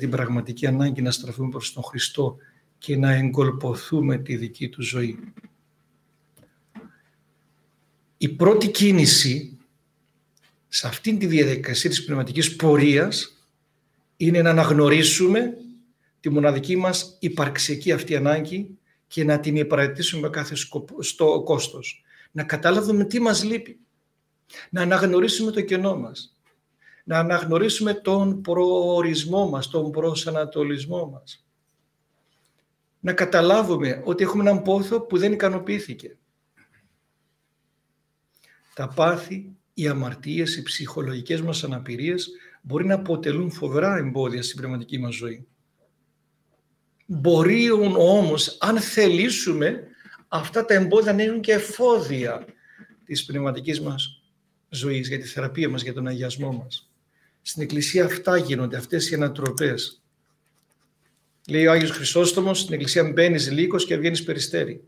την πραγματική ανάγκη να στραφούμε προς τον Χριστό και να εγκολποθούμε τη δική του ζωή. Η πρώτη κίνηση σε αυτήν τη διαδικασία της πνευματικής πορείας είναι να αναγνωρίσουμε τη μοναδική μας υπαρξιακή αυτή ανάγκη και να την υπηρετήσουμε με κάθε κόστος. Να καταλάβουμε τι μας λείπει. Να αναγνωρίσουμε το κενό μας. Να αναγνωρίσουμε τον προορισμό μας, τον προσανατολισμό μας. Να καταλάβουμε ότι έχουμε έναν πόθο που δεν ικανοποιήθηκε. Τα πάθη, οι αμαρτίες, οι ψυχολογικές μας αναπηρίες μπορεί να αποτελούν φοβερά εμπόδια στην πνευματική μας ζωή. Μπορεί όμως, αν θελήσουμε, αυτά τα εμπόδια να είναι και εφόδια της πνευματικής μας ζωής, για τη θεραπεία μας, για τον αγιασμό μας. Στην Εκκλησία αυτά γίνονται, αυτές οι ανατροπές. Λέει ο Άγιος Χρυσόστομος, στην Εκκλησία μπαίνεις λύκος και βγαίνεις περιστέρι.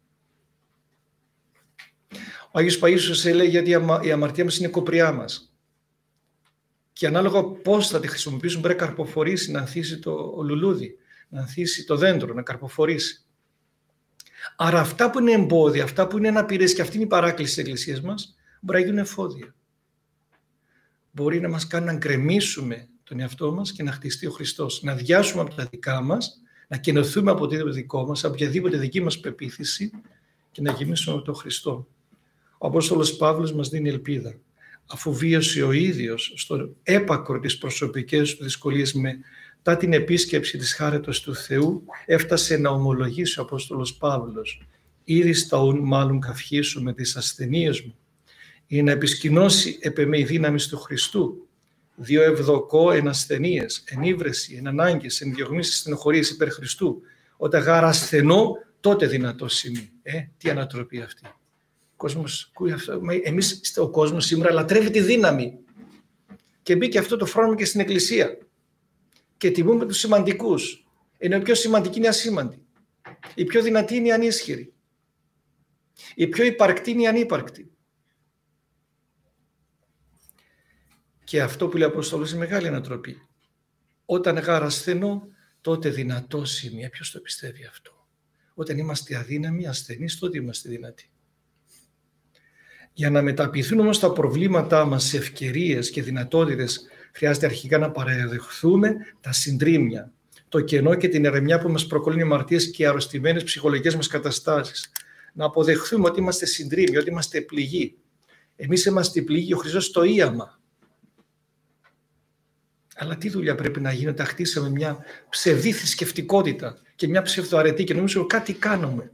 Ο Άγιος Παΐσιος έλεγε ότι η αμαρτία μας είναι η κοπριά μας. Και ανάλογα πώς θα τη χρησιμοποιήσουμε πρέπει να καρποφορήσει, να ανθίσει το λουλούδι, να ανθίσει το δέντρο, να καρποφορήσει. Άρα αυτά που είναι εμπόδια, αυτά που είναι αναπηρίες και αυτή είναι η παράκληση της Εκκλησίας μας, μπορεί να γίνουν εφόδια. Μπορεί να μας κάνει να γκρεμίσουμε τον εαυτό μας και να χτιστεί ο Χριστός. Να αδειάσουμε από τα δικά μας, να κενωθούμε από οτιδήποτε δικό μας, από οποιαδήποτε δική μας πεποίθηση και να γεμίσουμε από τον Χριστό. Ο Απόστολος Παύλος μας δίνει ελπίδα. Αφού βίωσε ο ίδιος στο έπακρο της προσωπικής του δυσκολίες μετά την επίσκεψη της χάριτος του Θεού, έφτασε να ομολογήσει ο Απόστολος Παύλος «Ήδη σταούν μάλλον καυχήσω με τις ασθενείες μου, ή να επισκηνώσει επ' εμέ η δύναμη του Χριστού, δύο ευδοκώ εν ασθενείες, εν ύβρεση, εν ανάγκες, εν διωγμήσεις στενοχωρίες υπέρ Χριστού, όταν γάρα ασθενώ, τότε δυνατός είμαι». Τι ανατροπή αυτή. Ο κόσμος σήμερα λατρεύει τη δύναμη και μπήκε αυτό το φρόνημα και στην Εκκλησία και τιμούμε τους σημαντικούς, ενώ η πιο σημαντική είναι η ασήμαντη, η πιο δυνατή είναι η ανίσχυρη, η πιο υπαρκτή είναι η ανύπαρκτη. Και αυτό που λέει ο Απόστολος είναι μεγάλη ανατροπή. Όταν γάρα ασθενώ, τότε δυνατός είμαι. Ποιος το πιστεύει αυτό? Όταν είμαστε αδύναμοι, ασθενείς, τότε είμαστε δυνατοί. Για να μεταποιηθούν όμως τα προβλήματά μας σε ευκαιρίες και δυνατότητες, χρειάζεται αρχικά να παραδεχθούμε τα συντρίμμια, το κενό και την ερεμιά που μας προκαλούν οι αμαρτίες και οι αρρωστημένες ψυχολογικές μας καταστάσεις. Να αποδεχθούμε ότι είμαστε συντρίμμοι, ότι είμαστε πληγοί. Εμείς είμαστε πληγοί, ο Χριστός το ίαμα. Αλλά τι δουλειά πρέπει να γίνει όταν χτίσαμε μια ψευδή θρησκευτικότητα και μια ψευδοαρετή και νομίζω κάτι κάνουμε.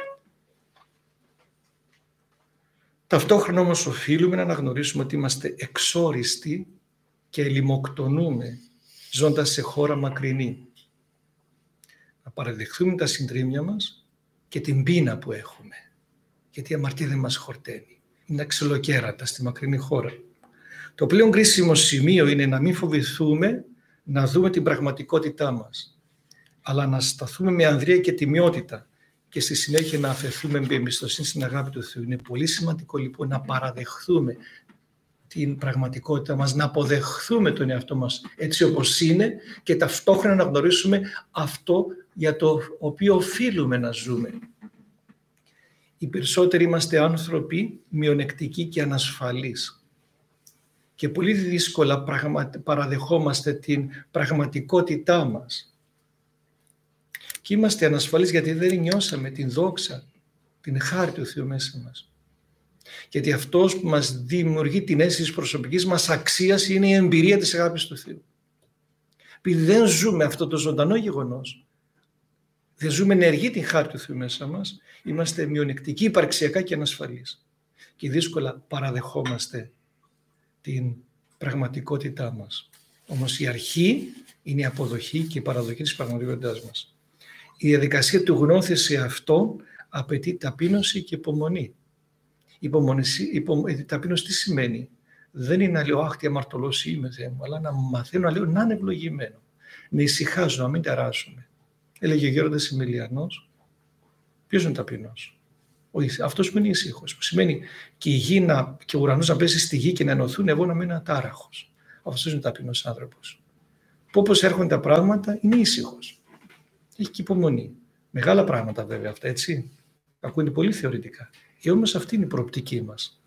Ταυτόχρονα όμως οφείλουμε να αναγνωρίσουμε ότι είμαστε εξόριστοι και λιμοκτονούμε ζώντας σε χώρα μακρινή. Να παραδεχθούμε τα συντρίμμια μας και την πείνα που έχουμε. Γιατί η αμαρτία δεν μας χορταίνει. Είναι αξιολοκέρατα στη μακρινή χώρα. Το πλέον κρίσιμο σημείο είναι να μην φοβηθούμε να δούμε την πραγματικότητά μας, αλλά να σταθούμε με ανδρεία και τιμιότητα και στη συνέχεια να αφαιθούμε με εμπιστοσύνη στην αγάπη του Θεού. Είναι πολύ σημαντικό λοιπόν να παραδεχθούμε την πραγματικότητα μας, να αποδεχθούμε τον εαυτό μας έτσι όπως είναι και ταυτόχρονα να γνωρίσουμε αυτό για το οποίο οφείλουμε να ζούμε. Οι περισσότεροι είμαστε άνθρωποι μειονεκτικοί και ανασφαλείς και πολύ δύσκολα παραδεχόμαστε την πραγματικότητά μας. Και είμαστε ανασφαλείς γιατί δεν νιώσαμε την δόξα, την χάρη του Θεού μέσα μας. Γιατί αυτός που μας δημιουργεί την αίσθηση της προσωπικής μας αξίας είναι η εμπειρία της αγάπης του Θεού. Επειδή δεν ζούμε αυτό το ζωντανό γεγονός, δεν ζούμε ενεργή την χάρη του Θεού μέσα μας, είμαστε μειονεκτικοί υπαρξιακά και ανασφαλείς. Και δύσκολα παραδεχόμαστε την πραγματικότητά μας. Όμως η αρχή είναι η αποδοχή και η παραδοχή της πραγματικότητάς μας. Η διαδικασία του γνώθηση αυτό απαιτεί ταπείνωση και υπομονή. Η ταπείνωση τι σημαίνει? Δεν είναι να λέω «Αχ, τι αμαρτωλός είμαι, Θεέ μου», αλλά να μαθαίνω να λέω «Να είναι ευλογημένο», να ησυχάζω, να μην ταράσουμε. Έλεγε ο Γέροντας Εμιλιανός, ποιος είναι ταπεινός? Αυτός που είναι ήσυχος, που σημαίνει και η γη και ο ουρανός να πέσει στη γη και να ενωθούν, εγώ να μην είναι ατάραχος. Αυτός είναι ταπεινός άνθρωπος. που όπως έρχονται τα πράγματα είναι ήσυχος. Έχει και υπομονή. Μεγάλα πράγματα βέβαια αυτά, έτσι. Ακούγεται πολύ θεωρητικά. Όμως αυτή είναι η προοπτική μας.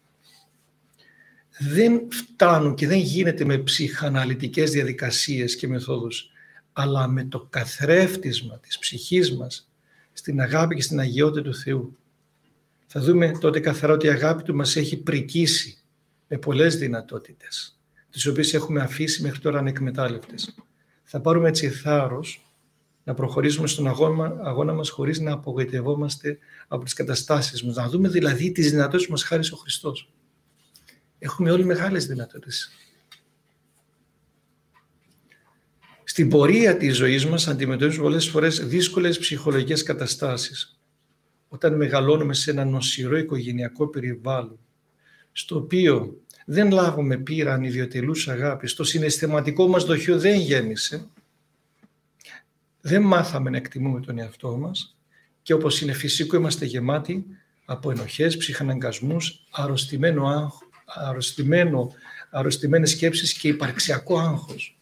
Δεν φτάνουν και δεν γίνεται με ψυχαναλυτικές διαδικασίες και μεθόδους, αλλά με το καθρέφτισμα της ψυχής μας στην αγάπη και στην αγιότητα του Θεού. Θα δούμε τότε καθαρά ότι η αγάπη του μας έχει πρικήσει με πολλές δυνατότητες, τις οποίες έχουμε αφήσει μέχρι τώρα ανεκμετάλλευτες. Θα πάρουμε έτσι θάρρος να προχωρήσουμε στον αγώνα μας χωρίς να απογοητευόμαστε από τις καταστάσεις μας. Να δούμε δηλαδή τις δυνατότητες που μας χάρισε ο Χριστός. Έχουμε όλοι μεγάλες δυνατότητες. Στην πορεία της ζωής μας αντιμετωπίζουμε πολλές φορές δύσκολες ψυχολογικές καταστάσεις. Όταν μεγαλώνουμε σε ένα νοσηρό οικογενειακό περιβάλλον, στο οποίο δεν λάβουμε πείραν ιδιωτελούς αγάπης, το συναισθηματικό μας δοχείο δεν γέμισε, δεν μάθαμε να εκτιμούμε τον εαυτό μας και όπως είναι φυσικό είμαστε γεμάτοι από ενοχές, ψυχαναγκασμούς, αρρωστημένες σκέψεις και υπαρξιακό άγχος.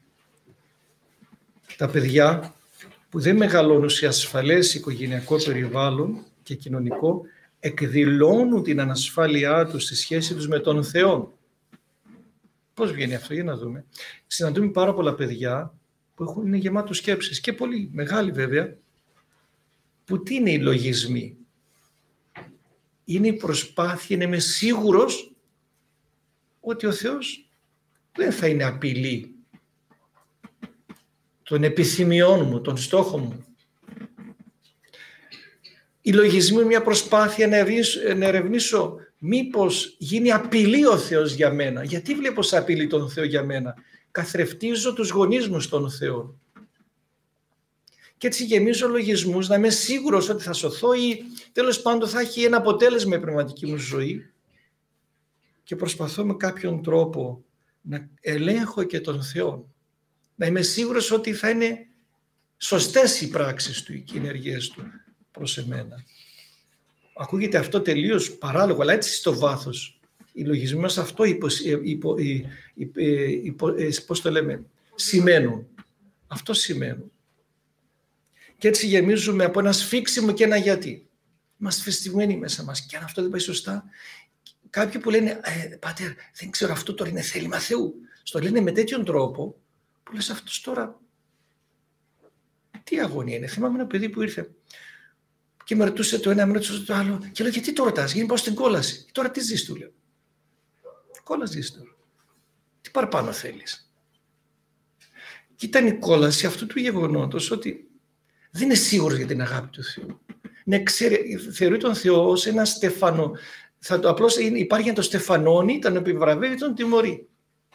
Τα παιδιά που δεν μεγαλώνουν σε ασφαλές οικογενειακό περιβάλλον και κοινωνικό εκδηλώνουν την ανασφάλειά τους στη σχέση τους με τον Θεό. Πώς βγαίνει αυτό, για να δούμε. Συναντούμε πάρα πολλά παιδιά που είναι γεμάτους σκέψεις και πολύ μεγάλοι βέβαια, που τι είναι οι λογισμοί. Είναι η προσπάθεια να είμαι σίγουρος ότι ο Θεός δεν θα είναι απειλή των επιθυμιών μου, των στόχων μου. Οι λογισμοί είναι μια προσπάθεια να ερευνήσω μήπως γίνει απειλή ο Θεός για μένα. Γιατί βλέπω σαν απειλή τον Θεό για μένα? Καθρεφτίζω τους γονείς μου στον Θεό. Και έτσι γεμίζω λογισμούς να είμαι σίγουρος ότι θα σωθώ ή τέλος πάντων θα έχει ένα αποτέλεσμα η πνευματική μου ζωή και προσπαθώ με κάποιον τρόπο να ελέγχω και τον Θεό. Να είμαι σίγουρος ότι θα είναι σωστές οι πράξεις του και οι ενέργειές του προς εμένα. Ακούγεται αυτό τελείως παράλογο, αλλά έτσι στο βάθος οι λογισμοί μας αυτό πώς το λέμε, σημαίνουν. Αυτό σημαίνουν. Και έτσι γεμίζουμε από ένα σφίξιμο και ένα γιατί. Είμαστε φεστημένοι μέσα μας και αν αυτό δεν πάει σωστά, κάποιοι που λένε «Πάτερ, δεν ξέρω, αυτό τώρα είναι θέλημα Θεού». Στο λένε με τέτοιον τρόπο που λες αυτός τώρα τι αγωνία είναι. Θυμάμαι ένα παιδί που ήρθε και με ρωτούσε το ένα, με ρωτούσε το άλλο και λέω «Γιατί το ρωτάς, γίνει πάω στην κόλαση». Τώρα τι ζεις, του λέω. Κόλαση ζεις τώρα. Τι παραπάνω θέλεις? Και ήταν η κόλαση αυτού του γεγονότος ότι δεν είναι σίγουρος για την αγάπη του Θεού. Ναι, θεωρεί τον Θεό ως ένα στεφανό. Απλώς υπάρχει να το στεφανώνει, τον επιβραβεύει, τον τιμωρεί.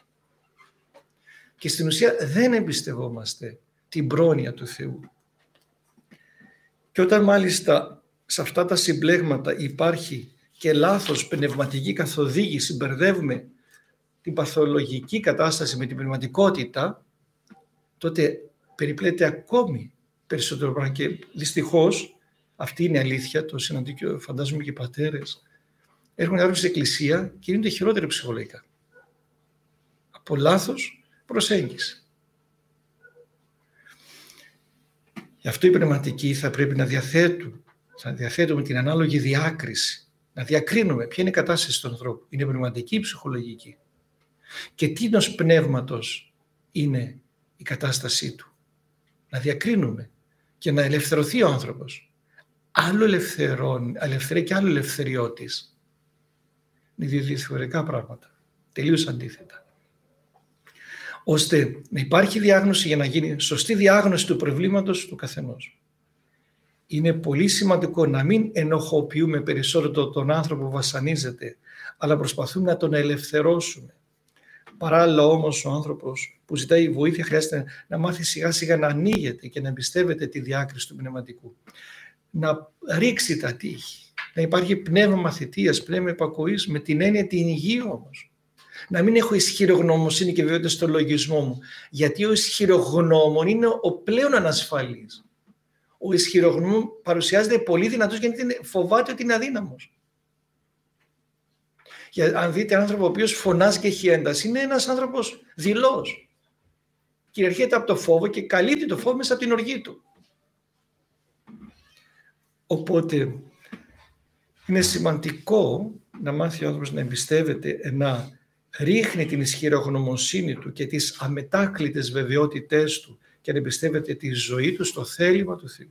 Και στην ουσία δεν εμπιστευόμαστε την πρόνοια του Θεού. Και όταν μάλιστα σε αυτά τα συμπλέγματα υπάρχει και λάθος πνευματική καθοδήγηση, μπερδεύουμε την παθολογική κατάσταση με την πνευματικότητα, τότε περιπλέεται ακόμη περισσότερο πράγμα και δυστυχώς αυτή είναι η αλήθεια, το συναντώ και φαντάζομαι και οι πατέρες, έρχονται άνθρωποι στην εκκλησία και γίνονται χειρότεροι ψυχολογικά. Από λάθος προσέγγιση. Γι' αυτό οι πνευματικοί θα πρέπει να διαθέτουμε την ανάλογη διάκριση, να διακρίνουμε ποια είναι η κατάσταση του ανθρώπου. Είναι πνευματική ή ψυχολογική. Και τι είδος πνεύματος είναι η κατάστασή του. Να διακρίνουμε και να ελευθερωθεί ο άνθρωπος. Άλλο ελευθερία και άλλο ελευθεριώτης. Είναι δύο διαφορετικά πράγματα. Τελείως αντίθετα. Ώστε να υπάρχει διάγνωση για να γίνει σωστή διάγνωση του προβλήματος του καθενός. Είναι πολύ σημαντικό να μην ενοχοποιούμε περισσότερο τον άνθρωπο που βασανίζεται, αλλά προσπαθούμε να τον ελευθερώσουμε. Παράλληλα όμως ο άνθρωπος που ζητάει βοήθεια χρειάζεται να μάθει σιγά σιγά να ανοίγεται και να εμπιστεύεται τη διάκριση του πνευματικού. Να ρίξει τα τείχη, να υπάρχει πνεύμα μαθητείας, πνεύμα υπακοής, με την έννοια την υγεία όμως. Να μην έχω ισχυρογνωμοσύνη και βεβαιότητα στο λογισμό μου, γιατί ο ισχυρογνώμων είναι ο πλέον ανασφαλής. Ο ισχυρογνώμων παρουσιάζεται πολύ δυνατός γιατί φοβάται ότι είναι αδύναμος. Αν δείτε έναν άνθρωπο ο οποίος φωνάζει και έχει ένταση, είναι ένας άνθρωπος δειλός. κυριαρχείται από το φόβο και καλύπτει το φόβο μέσα από την οργή του. Οπότε είναι σημαντικό να μάθει ο άνθρωπος να εμπιστεύεται, να ρίχνει την ισχυρογνωμοσύνη του και τις αμετάκλητες βεβαιότητές του και να εμπιστεύεται τη ζωή του στο θέλημα του Θεού.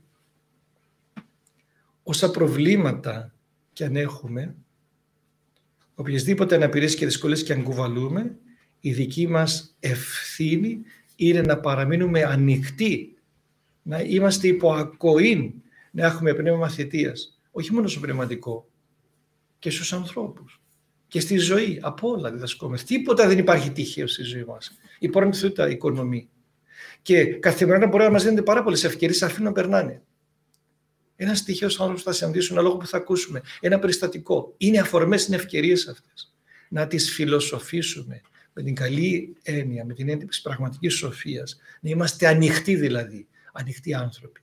Όσα προβλήματα και αν έχουμε, οποιασδήποτε αναπηρίες και δυσκολίες και αν κουβαλούμε, η δική μας ευθύνη είναι να παραμείνουμε ανοιχτοί, να είμαστε υπό ακοήν, να έχουμε πνεύμα θητείας, όχι μόνο στο πνευματικό, και στους ανθρώπους και στη ζωή, από όλα διδασκόμαστε. Τίποτα δεν υπάρχει τυχαίο στη ζωή μας. Η πόρνη του Θεού τα οικονομεί. Και καθημερινά μπορεί να μας δίνονται πάρα πολλές ευκαιρίες, αφήνουν να περνάνε. Ένας τυχαίος άνθρωπος θα συναντήσουμε, ένα λόγο που θα ακούσουμε, ένα περιστατικό. Είναι αφορμές, είναι ευκαιρίες αυτές. Να τις φιλοσοφήσουμε με την καλή έννοια, με την έννοια της πραγματικής σοφίας. Να είμαστε ανοιχτοί δηλαδή, ανοιχτοί άνθρωποι.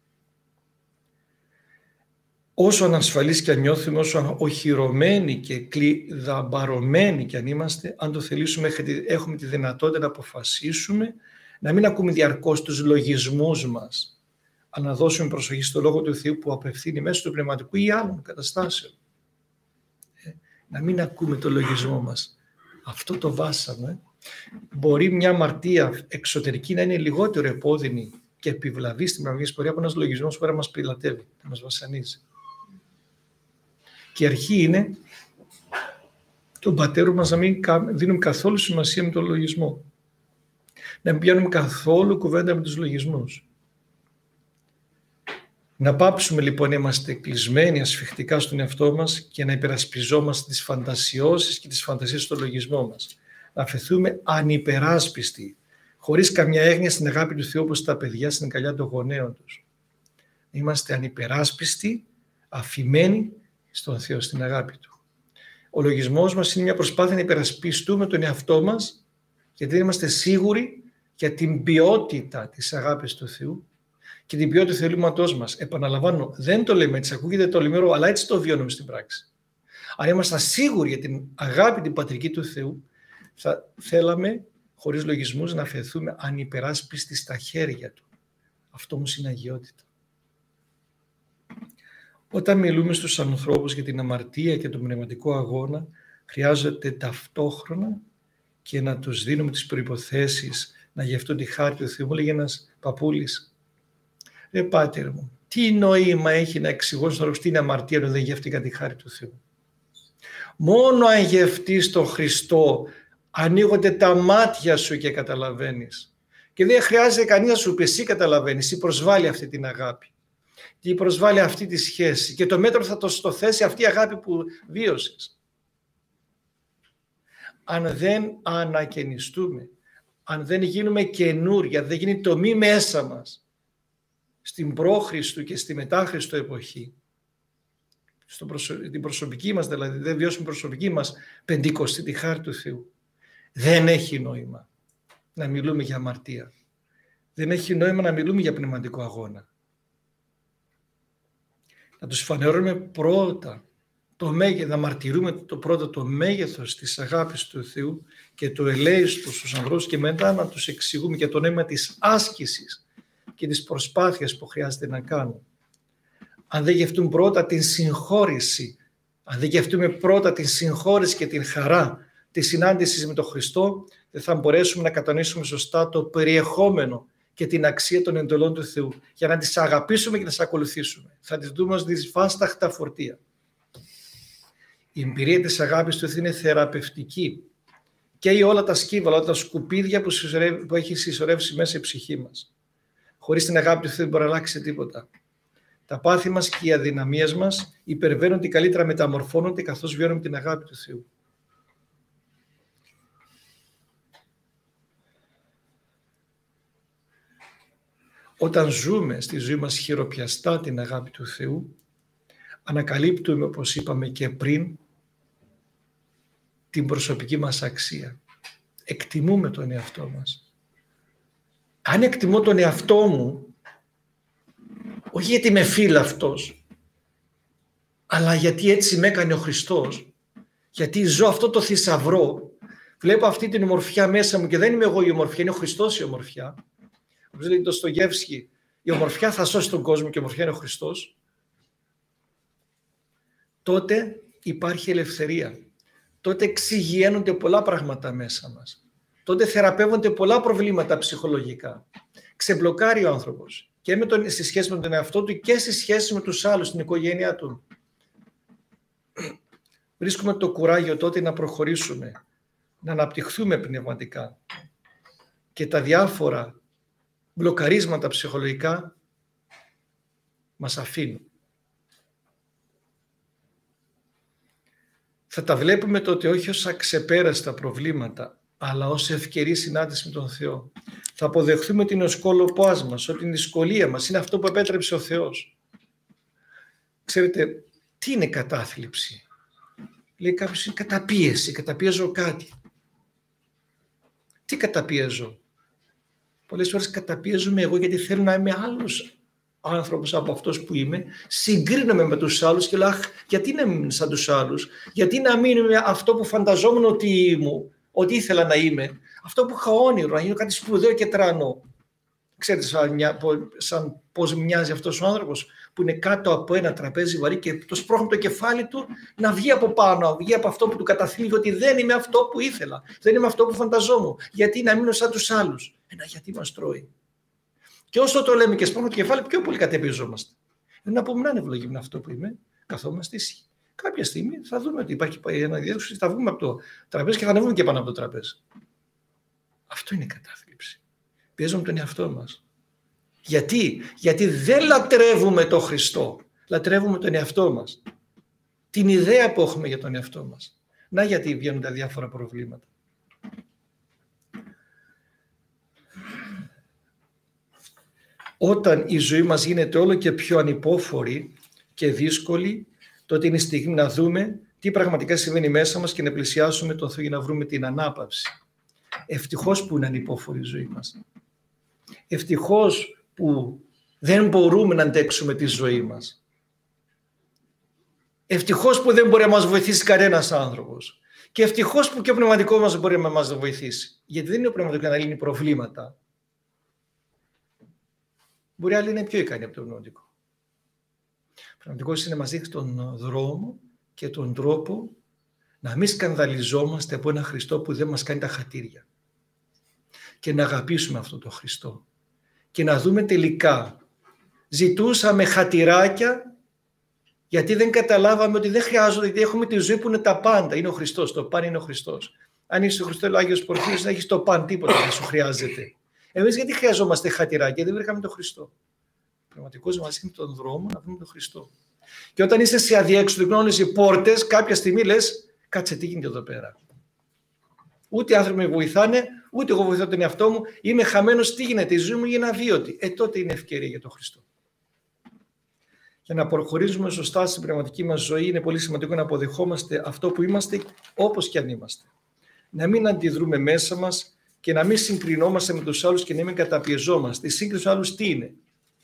Όσο ανασφαλείς και αν νιώθουμε, όσο οχυρωμένοι και κλειδαμπαρωμένοι και αν είμαστε, αν το θελήσουμε, έχουμε τη δυνατότητα να αποφασίσουμε, να μην ακούμε διαρκώς τους λογισμούς μας, αλλά να δώσουμε προσοχή στο Λόγο του Θεού που απευθύνει μέσω του πνευματικού ή άλλων καταστάσεων. Να μην ακούμε το λογισμό μας. Αυτό το βάσαμε. Μπορεί μια αμαρτία εξωτερική να είναι λιγότερο επώδυνη και επιβλαβή στην πραγματική πορεία από ένας λογισμός που να μας πιλατεύει, να μας βασανίζει. Και η αρχή είναι τον πατέρα μας να μην δίνουμε καθόλου σημασία με τον λογισμό. Να μην πιάνουμε καθόλου κουβέντα με τους λογισμούς. Να πάψουμε λοιπόν να είμαστε κλεισμένοι ασφιχτικά στον εαυτό μας και να υπερασπιζόμαστε τις φαντασιώσεις και τις φαντασίες στον λογισμό μας. Να αφαιθούμε ανυπεράσπιστοι, χωρίς καμιά έγνοια στην αγάπη του Θεού όπως τα παιδιά στην αγκαλιά των γονέων τους. Είμαστε ανυπεράσπιστοι, αφημένοι στον Θεό, στην αγάπη Του. Ο λογισμός μας είναι μια προσπάθεια να υπερασπιστούμε τον εαυτό μας, γιατί δεν είμαστε σίγουροι για την ποιότητα της αγάπης του Θεού και την ποιότητα του θελήματός μας. Επαναλαμβάνω, δεν το λέμε έτσι, ακούγεται το λιμερό, αλλά έτσι το βιώνουμε στην πράξη. Αν ήμασταν σίγουροι για την αγάπη την πατρική του Θεού, θα θέλαμε χωρίς λογισμούς να αφαιθούμε ανυπεράσπιστοι στα χέρια Του. Αυτό όμως είναι αγιότητα. Όταν μιλούμε στους ανθρώπους για την αμαρτία και τον πνευματικό αγώνα, χρειάζεται ταυτόχρονα και να τους δίνουμε τις προϋποθέσεις να γευτούν τη χάρη του Θεού. Μου λέγει ένας παππούλης, πάτερ μου, τι νόημα έχει να εξηγώ στους ανθρώπους τι είναι αμαρτία όταν δεν γεύτηκαν τη χάρη του Θεού. Μόνο αν γευτείς τον Χριστό, ανοίγονται τα μάτια σου και καταλαβαίνεις. Και δεν χρειάζεται κανείς να σου πει, εσύ καταλαβαίνεις, ή προσβάλλει αυτή την αγάπη. Και προσβάλλει αυτή τη σχέση και το μέτρο θα το στο θέσει αυτή η αγάπη που βίωσες. Αν δεν ανακαινιστούμε, αν δεν γίνουμε καινούρια, δεν γίνει τομή μέσα μας στην προ-Χριστού και στη μετά-Χριστού εποχή, την προσωπική μας δηλαδή, δεν βιώσουμε προσωπική μας πεντηκοστή τη χάρη του Θεού, δεν έχει νόημα να μιλούμε για αμαρτία. Δεν έχει νόημα να μιλούμε για πνευματικό αγώνα. Να τους φανερώνουμε πρώτα το μέγεθος, να μαρτυρούμε πρώτα το μέγεθος της αγάπης του Θεού και το ελέης του στους ανθρώπους και μετά να τους εξηγούμε για το νόημα της άσκησης και της προσπάθειας που χρειάζεται να κάνουν. Αν δεν γευτούν πρώτα την συγχώρηση, αν δεν γευτούμε πρώτα την συγχώρηση και την χαρά της συνάντησης με τον Χριστό, δεν θα μπορέσουμε να κατανοήσουμε σωστά το περιεχόμενο και την αξία των εντολών του Θεού, για να τις αγαπήσουμε και να τις ακολουθήσουμε. Θα τις δούμε ως δυσβάσταχτα φορτία. Η εμπειρία της αγάπης του Θεού είναι θεραπευτική και όλα τα σκύβαλα, όλα τα σκουπίδια που έχει συσσωρεύσει μέσα η ψυχή μας. Χωρίς την αγάπη του Θεού δεν μπορεί να αλλάξει τίποτα. Τα πάθη μας και οι αδυναμίες μας υπερβαίνουν και καλύτερα μεταμορφώνονται καθώς βιώνουμε την αγάπη του Θεού. Όταν ζούμε στη ζωή μας χειροπιαστά την αγάπη του Θεού, ανακαλύπτουμε, όπως είπαμε και πριν, την προσωπική μας αξία. Εκτιμούμε τον εαυτό μας. Αν εκτιμώ τον εαυτό μου, όχι γιατί είμαι φύλαυτος, αλλά γιατί έτσι με έκανε ο Χριστός, γιατί ζω αυτό το θησαυρό, Βλέπω αυτή την ομορφιά μέσα μου και δεν είμαι εγώ η ομορφιά, είναι ο Χριστός η ομορφιά. Όπως λέει το Ντοστογεύσκι, η ομορφιά θα σώσει τον κόσμο και η ομορφιά είναι ο Χριστός. Τότε υπάρχει ελευθερία. Τότε εξηγιαίνονται πολλά πράγματα μέσα μας. Τότε θεραπεύονται πολλά προβλήματα ψυχολογικά. Ξεμπλοκάρει ο άνθρωπος και στη σχέση με τον εαυτό του και στη σχέση με τους άλλους, την οικογένειά του. Βρίσκουμε το κουράγιο τότε να προχωρήσουμε, να αναπτυχθούμε πνευματικά και τα διάφορα μπλοκαρίσματα ψυχολογικά μας αφήνουν. Θα τα βλέπουμε τότε όχι ως αξεπέραστα προβλήματα, αλλά ως ευκαιρή συνάντηση με τον Θεό. Θα αποδεχθούμε την οσκόλοπάς μας, ότι η δυσκολία μας είναι αυτό που επέτρεψε ο Θεός. Ξέρετε, τι είναι κατάθλιψη? Λέει κάποιος, είναι καταπίεση, καταπιέζω κάτι. Τι καταπιέζω? Πολλές φορές καταπιέζομαι εγώ γιατί θέλω να είμαι άλλος άνθρωπος από αυτός που είμαι, συγκρίνομαι με τους άλλους και λέω, αχ, γιατί να μην είμαι σαν τους άλλους, γιατί να μην είμαι αυτό που φανταζόμουν ότι ήθελα να είμαι, αυτό που είχα όνειρο, να γίνω κάτι σπουδαίο και τρανό. Ξέρετε σαν πώς μοιάζει αυτός ο άνθρωπος που είναι κάτω από ένα τραπέζι βαρύ και το σπρώχνει το κεφάλι του να βγει από πάνω, να βγει από αυτό που του καταθλίβει, ότι δεν είμαι αυτό που ήθελα, δεν είμαι αυτό που φανταζόμουν, γιατί να μείνω σαν τους άλλους. Γιατί μας τρώει. Και όσο το λέμε και σπρώχνουμε το κεφάλι, πιο πολύ κατεπιζόμαστε. Να πούμε, να είναι ευλογημένο αυτό που είμαι, καθόμαστε ήσυχοι. Κάποια στιγμή θα δούμε ότι υπάρχει ένα διέξοδο, θα βγούμε από το τραπέζι και θα ανεβούμε και πάνω από το τραπέζι. Αυτό είναι η κατάθλιψη. Πιέζουμε τον εαυτό μας. Γιατί δεν λατρεύουμε τον Χριστό, λατρεύουμε τον εαυτό μας. Την ιδέα που έχουμε για τον εαυτό μας. Να γιατί βγαίνουν τα διάφορα προβλήματα. Όταν η ζωή μας γίνεται όλο και πιο ανυπόφορη και δύσκολη, τότε είναι η στιγμή να δούμε τι πραγματικά συμβαίνει μέσα μας και να πλησιάσουμε τον Θεό για να βρούμε την ανάπαυση. Ευτυχώς που είναι ανυπόφορη η ζωή μας. Ευτυχώς που δεν μπορούμε να αντέξουμε τη ζωή μας. Ευτυχώς που δεν μπορεί να μας βοηθήσει κανένας άνθρωπος. Και ευτυχώς που και ο πνευματικό μας μπορεί να μας βοηθήσει. Γιατί δεν είναι ο πνευματικό να λύνει προβλήματα. Μπορεί άλλοι να είναι πιο ικανοί από το πνευματικό. Ο πνευματικός είναι να μας δείξει τον δρόμο και τον τρόπο να μην σκανδαλιζόμαστε από ένα Χριστό που δεν μας κάνει τα χατήρια. Και να αγαπήσουμε αυτόν τον Χριστό. Και να δούμε τελικά, ζητούσαμε χατηράκια γιατί δεν καταλάβαμε ότι δεν χρειάζονται, γιατί έχουμε τη ζωή που είναι τα πάντα. Είναι ο Χριστός, το παν είναι ο Χριστός. Αν είσαι ο Χριστός, ο Άγιος Πορφύριος, να έχεις το παν, τίποτα δεν σου χρειάζεται. Εμείς γιατί χρειαζόμαστε χατηράκια, δεν βρήκαμε τον Χριστό. Ο πνευματικός μας είναι τον δρόμο να βρούμε τον Χριστό. Και όταν είσαι σε αδιέξοδο, όλες οι πόρτες, κάποια στιγμή λες, κάτσε τι γίνεται εδώ πέρα. Ούτε οι άνθρωποι με βοηθάνε, ούτε εγώ βοηθώ τον εαυτό μου, είμαι χαμένος, τι γίνεται, η ζωή μου είναι αβίωτη. Τότε είναι ευκαιρία για τον Χριστό. Για να προχωρήσουμε σωστά στην πνευματική μας ζωή, είναι πολύ σημαντικό να αποδεχόμαστε αυτό που είμαστε, όπως και αν είμαστε. Να μην αντιδρούμε μέσα μας και να μην συγκρινόμαστε με τους άλλους και να μην καταπιεζόμαστε. Η σύγκριση με άλλους τι είναι?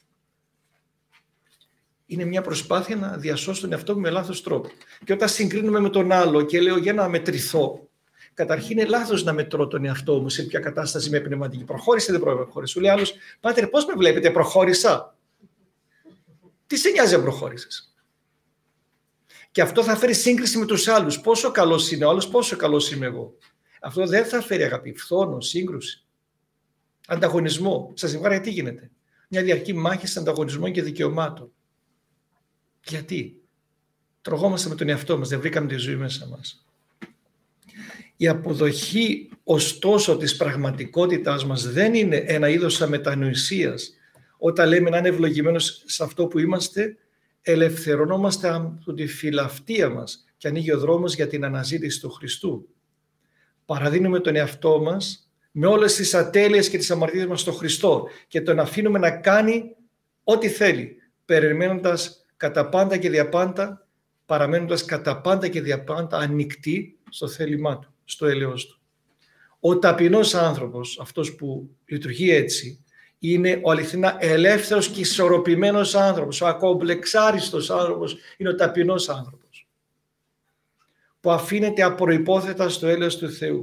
Είναι μια προσπάθεια να διασώσω τον εαυτό μου με λάθος τρόπο. Και όταν συγκρίνουμε με τον άλλο και λέω για να μετρηθώ, καταρχήν είναι λάθος να μετρώ τον εαυτό μου σε ποια κατάσταση με πνευματική. Προχώρησε, δεν προχώρησε. Σου λέει άλλος, πάτερ, πώς με βλέπετε, προχώρησα? Τι σε νοιάζει αν προχώρησες? Και αυτό θα φέρει σύγκριση με τους άλλους. Πόσο καλός είναι ο άλλος, πόσο καλός είμαι εγώ. Αυτό δεν θα φέρει αγάπη, φθόνο, σύγκρουση, ανταγωνισμό. Στα ζευγάρια τι γίνεται? Μια διαρκή μάχη ανταγωνισμών και δικαιωμάτων. Γιατί? Τρογόμαστε με τον εαυτό μας, δεν βρήκαμε τη ζωή μέσα μας. Η αποδοχή ωστόσο της πραγματικότητάς μας δεν είναι ένα είδος αμετανοησίας. Όταν λέμε να είναι ευλογημένος σε αυτό που είμαστε, ελευθερωνόμαστε από τη φιλαυτία μας και ανοίγει ο δρόμος για την αναζήτηση του Χριστού. Παραδίνουμε τον εαυτό μας με όλες τις ατέλειες και τις αμαρτίες μας στον Χριστό και τον αφήνουμε να κάνει ό,τι θέλει, περιμένοντας κατά πάντα και διαπάντα, παραμένοντας κατά πάντα και διαπάντα ανοιχτή στο θέλημά του, στο έλεος του. Ο ταπεινός άνθρωπος, αυτός που λειτουργεί έτσι, είναι ο αληθινά ελεύθερος και ισορροπημένος άνθρωπος. Ο ακομπλεξάριστος άνθρωπος είναι ο ταπεινός άνθρωπος, που αφήνεται απροϋπόθετα στο έλεος του Θεού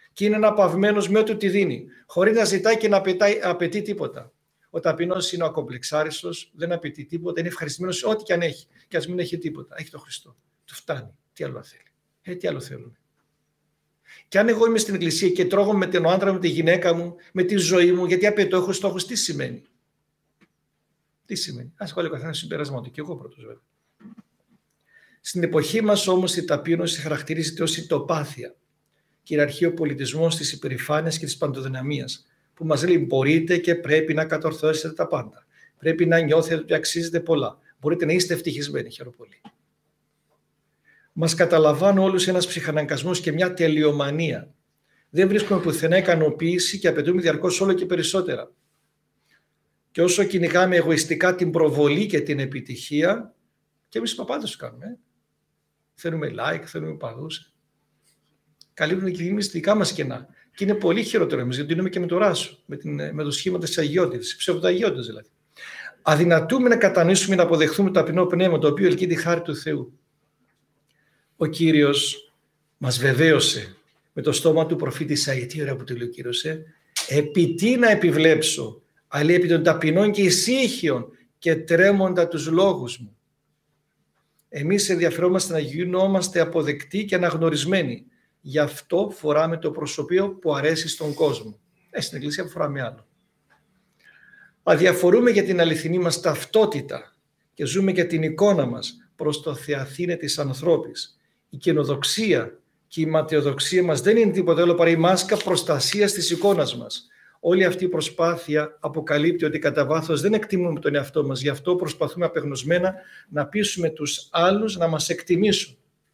Και είναι αναπαυμένος με ό,τι τη δίνει, χωρίς να ζητάει και να απαιτεί τίποτα. Ο ταπεινός είναι ο ακομπλεξάριστος, δεν απαιτεί τίποτα, είναι ευχαριστημένος σε ό,τι και αν έχει. Και ας μην έχει τίποτα. Έχει τον Χριστό. Του φτάνει. Τι άλλο θέλει. Τι άλλο θέλουμε. Και αν εγώ είμαι στην εκκλησία και τρώγω με τον άντρα μου, τη γυναίκα μου, με τη ζωή μου, γιατί απαιτώ, έχω στόχους, τι σημαίνει. Τι σημαίνει. Ας βάλει ο καθένας συμπέρασμα του, και εγώ πρώτος βέβαια. Στην εποχή μας όμως η ταπείνωση χαρακτηρίζεται ως ητοπάθεια. Κυριαρχεί ο πολιτισμός της υπερηφάνειας και της παντοδυναμίας, που μας λέει μπορείτε και πρέπει να κατορθώσετε τα πάντα. Πρέπει να νιώθετε ότι αξίζετε πολλά. Μπορείτε να είστε ευτυχισμένοι. Χαίρομαι πολύ. Μας καταλαμβάνει όλους ένας ψυχαναγκασμός και μια τελειομανία. Δεν βρίσκουμε πουθενά ικανοποίηση και απαιτούμε διαρκώς όλο και περισσότερα. Και όσο κυνηγάμε εγωιστικά την προβολή και την επιτυχία, και εμείς οι παπάδες το κάνουμε. Θέλουμε like, θέλουμε παδούς. Καλύπτουμε και εμείς δικά μας κενά. Και είναι πολύ χειρότερο εμείς, γιατί είναι και με το ράσο, με το σχήμα της αγιότητας, ψευδαγιότητας δηλαδή. Αδυνατούμε να κατανοήσουμε, να αποδεχθούμε το ταπεινό πνεύμα, το οποίο ελκύει τη χάρη του Θεού. Ο Κύριος μας βεβαίωσε με το στόμα του προφήτη Ισαΐα. Τι ωραία που το λέει ο Κύριος. Επί τι να επιβλέψω, αλλά επί των ταπεινών και ησύχιων και τρέμοντα τους λόγους μου. Εμείς ενδιαφερόμαστε να γινόμαστε αποδεκτοί και αναγνωρισμένοι. Γι' αυτό φοράμε το προσωπείο που αρέσει στον κόσμο. Στην εκκλησία φοράμε άλλο. Αδιαφορούμε για την αληθινή μας ταυτότητα και ζούμε για την εικόνα μας προς το θεαθήνε της ανθρώπης. Η καινοδοξία και η ματαιοδοξία μας δεν είναι τίποτα άλλο παρά η μάσκα προστασίας της εικόνας μας. Όλη αυτή η προσπάθεια αποκαλύπτει ότι κατά βάθος δεν εκτιμούμε τον εαυτό μας. Γι' αυτό προσπαθούμε απεγνωσμένα να πείσουμε τους άλλους να μας εκτιμήσουν.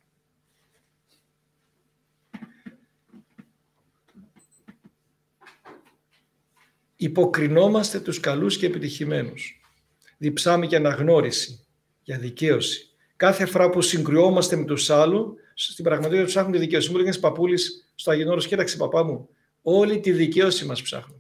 Υποκρινόμαστε τους καλούς και επιτυχημένους. Διψάμε για αναγνώριση, για δικαίωση. Κάθε φορά που συγκριόμαστε με τους άλλους, στην πραγματικότητα ψάχνουν τη δικαίωση. Μου έλεγε ένας παππούλης στο Άγιον Όρος, κοίταξε παπά μου, όλη τη δικαίωση μας ψάχνουν.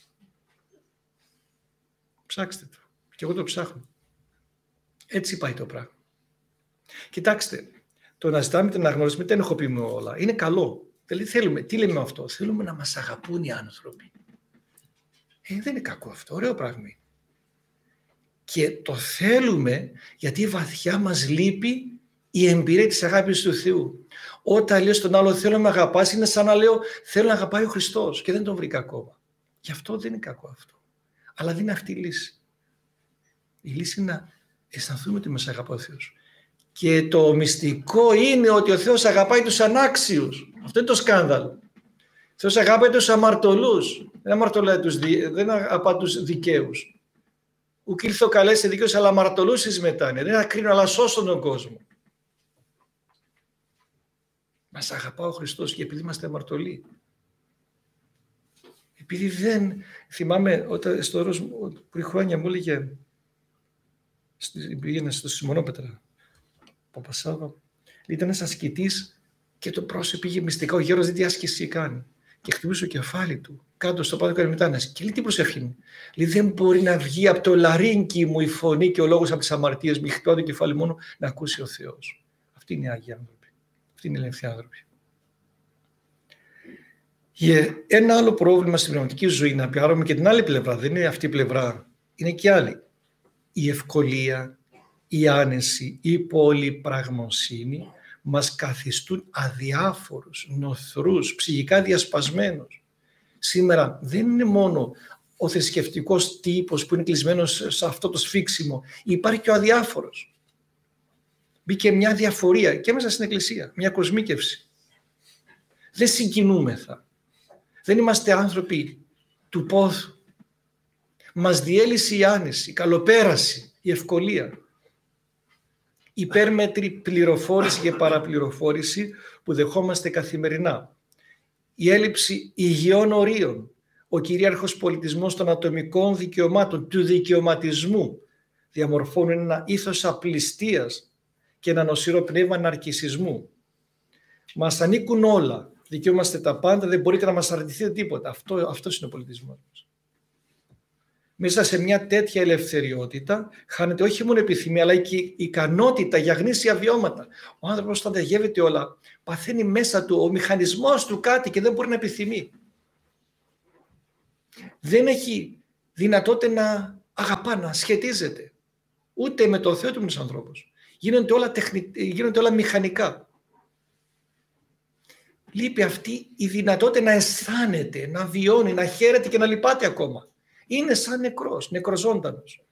Ψάξτε το. Και εγώ το ψάχνω. Έτσι πάει το πράγμα. Κοιτάξτε, το να ζητάμε την αναγνώριση δεν ενοχοποιούμε όλα. Είναι καλό. Δηλαδή θέλουμε, τι λέμε αυτό, θέλουμε να μας αγαπούν οι άνθρωποι. Δεν είναι κακό αυτό, ωραίο πράγμα. Και το θέλουμε γιατί βαθιά μας λείπει η εμπειρία της αγάπης του Θεού. Όταν λέω στον άλλο θέλω να με αγαπάς, είναι σαν να λέω θέλω να αγαπάει ο Χριστός και δεν τον βρήκα ακόμα. Γι' αυτό δεν είναι κακό αυτό. Αλλά δεν είναι αυτή η λύση. Η λύση είναι να αισθανθούμε ότι μας αγαπάει ο Θεός. Και το μυστικό είναι ότι ο Θεός αγαπάει τους ανάξιους. Αυτό είναι το σκάνδαλο. Ο Θεός αγαπάει τους αμαρτωλούς. Δεν αγαπά τους δικαίους. Ουκ ήλθε ο καλές σε δικαίους, αλλά αμαρτωλούς εις μετάνε. Δεν ακρίνω, αλλά σώσον τον κόσμο. Μας αγαπά ο Χριστός και επειδή είμαστε αμαρτωλοί. Επειδή δεν... Θυμάμαι όταν στο Ρώσο πριν χρόνια μου έλεγε, πήγαινε στο Σιμονόπετρα, Παπασάβα, ήταν ένας ασκητής και το πρόσωπο πήγε μυστικά, ο γέρος δεν τι άσκηση κάνει. Και χτυπούσε το κεφάλι του, κάτω στο πάτο και μετάναση. Και λέει τι προσευχή είναι. Λέει δεν μπορεί να βγει από το λαρίνκι μου η φωνή και ο λόγος από τις αμαρτίες μου. Χτυπάω το κεφάλι μόνο να ακούσει ο Θεός. Αυτοί είναι οι Άγιοι άνθρωποι. Αυτοί είναι οι ελεύθεροι άνθρωποι. Ένα άλλο πρόβλημα στην πνευματική ζωή, να πιάρουμε και την άλλη πλευρά, δεν είναι αυτή η πλευρά, είναι και άλλη. Η ευκολία, η άνεση, η πολυπραγμοσύνη μας καθιστούν αδιάφορους, νοθρούς, ψυχικά διασπασμένους. Σήμερα δεν είναι μόνο ο θρησκευτικός τύπος που είναι κλεισμένος σε αυτό το σφίξιμο, υπάρχει και ο αδιάφορος. Μπήκε μια διαφορία και μέσα στην Εκκλησία, μια κοσμίκευση. Δεν συγκινούμεθα. Δεν είμαστε άνθρωποι του πόθου. Μας διέλυσε η άνεση, η καλοπέραση, η ευκολία. Υπέρμετρη πληροφόρηση και παραπληροφόρηση που δεχόμαστε καθημερινά. Η έλλειψη υγιών ορίων. Ο κυρίαρχος πολιτισμός των ατομικών δικαιωμάτων, του δικαιωματισμού, διαμορφώνουν ένα ήθος απληστίας και ένα νοσηρό πνεύμα ναρκισσισμού. Μας ανήκουν όλα. Δικαιούμαστε τα πάντα, δεν μπορείτε να μας αρνηθείτε τίποτα. Αυτός είναι ο πολιτισμός μας. Μέσα σε μια τέτοια ελευθεριότητα χάνεται όχι μόνο επιθυμία, αλλά και η ικανότητα για γνήσια βιώματα. Ο άνθρωπος τα διαγεύεται όλα. Παθαίνει μέσα του ο μηχανισμός του κάτι και δεν μπορεί να επιθυμεί. Δεν έχει δυνατότητα να αγαπά, να σχετίζεται. Ούτε με τον Θεό του τους ανθρώπους. Γίνονται όλα μηχανικά. Λείπει αυτή η δυνατότητα να αισθάνεται, να βιώνει, να χαίρεται και να λυπάται ακόμα. Είναι σαν νεκρός, νεκροζώντανος.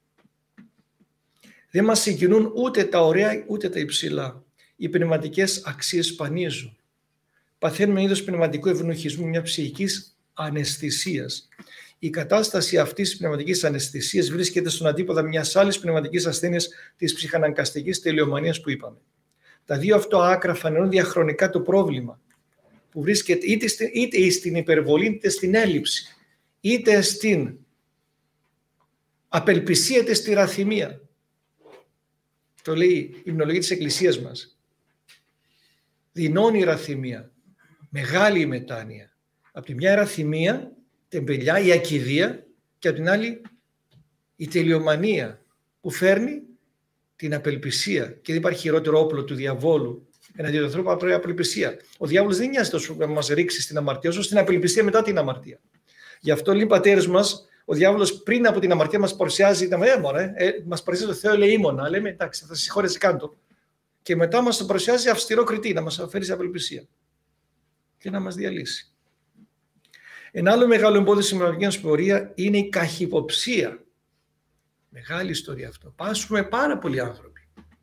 Δεν μας συγκινούν ούτε τα ωραία ούτε τα υψηλά. Οι πνευματικές αξίες σπανίζουν. Παθαίνουμε είδος πνευματικού ευνοχισμού, μια ψυχικής αναισθησίας. Η κατάσταση αυτής της πνευματικής αναισθησίας βρίσκεται στον αντίποδα μιας άλλης πνευματικής ασθένειας, της ψυχαναγκαστικής τελειομανίας που είπαμε. Τα δύο αυτό άκρα φανερώνουν διαχρονικά το πρόβλημα που βρίσκεται είτε στην υπερβολή είτε στην έλλειψη, είτε στην απελπισία είτε στη ραθυμία. Το λέει η υμνολογία της Εκκλησίας μας. Δεινώνει η ραθυμία, μεγάλη η μετάνοια. Από τη μια η ραθυμία, τεμπελιά, η ακηδία, και από την άλλη η τελειομανία που φέρνει την απελπισία. Και δεν υπάρχει χειρότερο όπλο του διαβόλου εναντίον του ανθρώπου από την απελπισία. Ο διάβολος δεν νοιάζεται τόσο να μας ρίξει στην αμαρτία, όσο στην απελπισία μετά την αμαρτία. Γι' αυτό λέει οι πατέρες μας, ο διάβολος πριν από την αμαρτία μας παρουσιάζει, μας παρουσιάζει το Θεό, λέει ήμωνα. Λέμε εντάξει, θα συγχωρέσει κάτω. Και μετά μας το παρουσιάζει αυστηρό κριτή, να μας φέρει σε απελπισία και να μας διαλύσει. Ένα άλλο μεγάλο εμπόδιο στην πνευματική μας πορεία είναι η καχυποψία. Μεγάλη ιστορία αυτό. Πάσχουμε πάρα πολλοί άνθρωποι.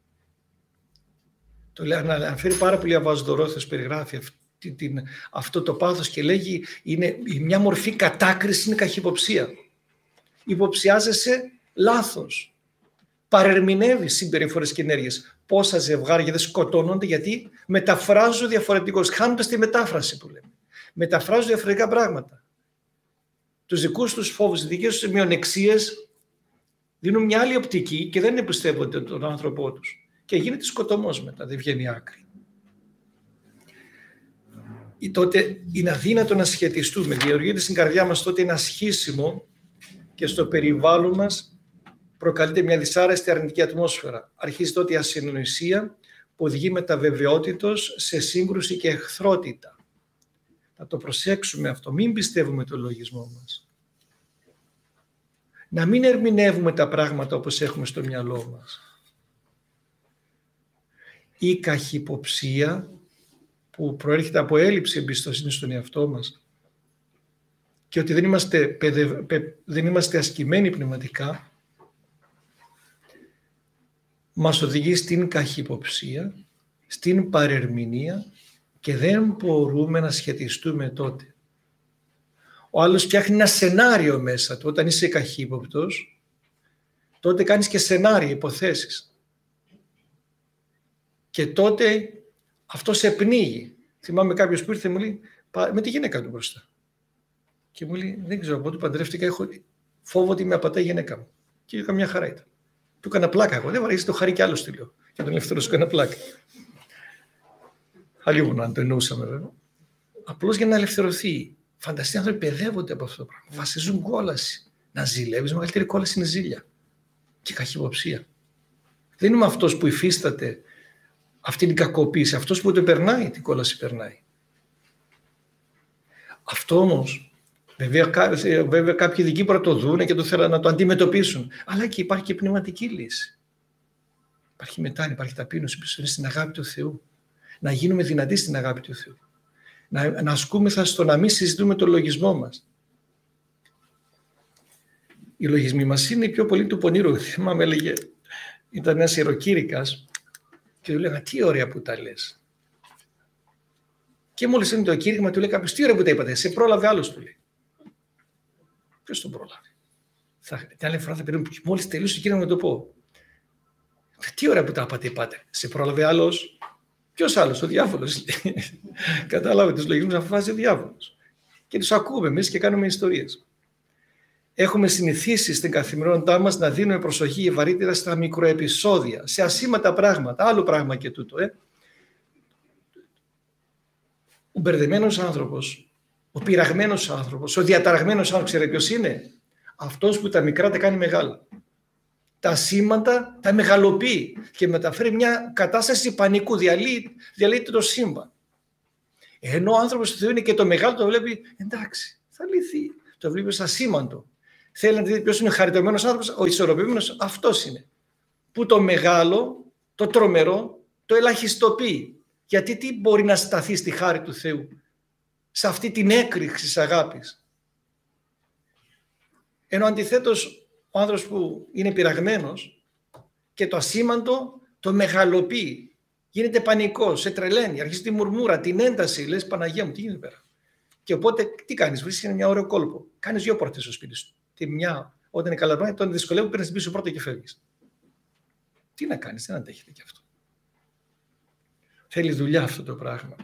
Το λέει, αναφέρει πάρα πολύ Αβασδορόθεος, περιγράφει αυτό το πάθος και λέγει είναι μια μορφή κατάκριση, είναι καχυποψία. Υποψιάζεσαι λάθος. Παρερμηνεύεις συμπεριφορές και ενέργειες. Πόσα ζευγάρια δεν σκοτώνονται γιατί μεταφράζουν διαφορετικώς, χάνοντας τη μετάφραση που λέμε. Μεταφράζουν διαφορετικά πράγματα. Τους δικούς τους φόβους, τις δικές τους μειονεξίες δίνουν μια άλλη οπτική και δεν εμπιστεύονται τον άνθρωπό τους. Και γίνεται σκοτωμός μετά, δεν βγαίνει άκρη. Τότε είναι αδύνατο να σχετιστούμε. Δημιουργείται στην καρδιά μας τότε ένα σχίσιμο και στο περιβάλλον μας προκαλείται μια δυσάρεστη αρνητική ατμόσφαιρα. Αρχίζει τότε η ασυνοησία που οδηγεί μεταβεβαιότητος σε σύγκρουση και εχθρότητα. Να το προσέξουμε αυτό. Μην πιστεύουμε το λογισμό μας. Να μην ερμηνεύουμε τα πράγματα όπως έχουμε στο μυαλό μας. Η καχυποψία που προέρχεται από έλλειψη εμπιστοσύνη στον εαυτό μας και ότι δεν είμαστε ασκημένοι πνευματικά, μας οδηγεί στην καχυποψία, στην παρερμηνία και δεν μπορούμε να σχετιστούμε τότε. Ο άλλος φτιάχνει ένα σενάριο μέσα του. Όταν είσαι καχύποπτος, τότε κάνεις και σενάρια, υποθέσεις. Και τότε αυτό σε πνίγει. Θυμάμαι κάποιος που ήρθε μου λέει, με τη γυναίκα του μπροστά. Και μου λέει, δεν ξέρω, από ό,τι παντρεύτηκα, έχω φόβο ότι με απατάει η γυναίκα μου. Και είχα μια χαρά ήταν. Του έκανα πλάκα εγώ, δεν βαρέσει το χαρί κι άλλο στυλιό. Και τον ελεύθερο σου έκανα πλάκα. Αλλιώς αν το εννοούσαμε βέβαια. Απλώς για να ελευθερωθεί. Φανταστείτε, άνθρωποι παιδεύονται από αυτό το πράγμα. Βασίζουν κόλαση. Να ζηλεύεις, η μεγαλύτερη κόλαση είναι ζήλια. Και καχυποψία. Δεν είμαι αυτός που υφίσταται αυτή την κακοποίηση. Αυτός που το περνάει, την κόλαση περνάει. Αυτό όμως, βέβαια κάποιοι δικοί το δούνε και το θέλουν να το αντιμετωπίσουν. Αλλά και υπάρχει και πνευματική λύση. Υπάρχει μετάνοια, υπάρχει ταπείνωση, πίσω στην αγάπη του Θεού. Να γίνουμε δυνατοί στην αγάπη του Θεού. Να ασκούμεθα στο να μην συζητούμε το λογισμό μας. Οι λογισμοί μας είναι πιο πολύ του πονήρου. Θυμάμαι, έλεγε, ήταν ένας ιεροκήρυκας και του λέγα, τι ωραία που τα λες. Και μόλις είναι το κήρυγμα, του λέει κάποιος, τι ωραία που τα είπατε, σε πρόλαβε άλλος, του λέει. Ποιος τον πρόλαβε. Την άλλη φορά θα περίμενε, μόλις τελείωσε το κήρυγμα να το πω. Τι ωραία που τα είπατε, σε πρόλαβε άλλος. Ποιος άλλος, ο διάβολος. Κατάλαβε τους λογισμούς, αποφάσισε ο διάβολος. Και τους ακούμε εμείς και κάνουμε ιστορίες. Έχουμε συνηθίσει στην καθημερινότητά μας να δίνουμε προσοχή βαρύτερα στα μικροεπισόδια, σε ασήμαντα πράγματα, άλλο πράγμα και τούτο. Ο μπερδεμένος άνθρωπος, ο πειραγμένος άνθρωπος, ο διαταραγμένος άνθρωπος, ξέρετε ποιος είναι? Αυτός που τα μικρά τα κάνει μεγάλα. Τα σήματα τα μεγαλοποιεί και μεταφέρει μια κατάσταση πανικού, διαλύεται το σύμπαν. Ενώ ο άνθρωπος του Θεού είναι και το μεγάλο, το βλέπει, εντάξει, θα λυθεί. Το βλέπει σαν σήμαντο. Θέλει να δει ποιος είναι ο χαριτωμένος άνθρωπος, ο ισορροπημένος, αυτός είναι. Που το μεγάλο, το τρομερό, το ελαχιστοποιεί. Γιατί τι μπορεί να σταθεί στη χάρη του Θεού, σε αυτή την έκρηξη της αγάπης. Ενώ αντιθέτως ο άνθρωπος που είναι πειραγμένος και το ασήμαντο το μεγαλοποιεί. Γίνεται πανικός, σε τρελαίνει, αρχίζει τη μουρμούρα, την ένταση. Λες, Παναγία μου, τι γίνεται πέρα. Και οπότε τι κάνεις, βρίσκεις μια ωραίο κόλπο. Κάνεις 2 πόρτες στο σπίτι σου. Τη μια, όταν είναι καλά πράγματα, τον δυσκολεύει, παίρνεις την πίσω πρώτα και φεύγεις. Τι να κάνεις, δεν αντέχεται κι αυτό. Θέλει δουλειά αυτό το πράγμα.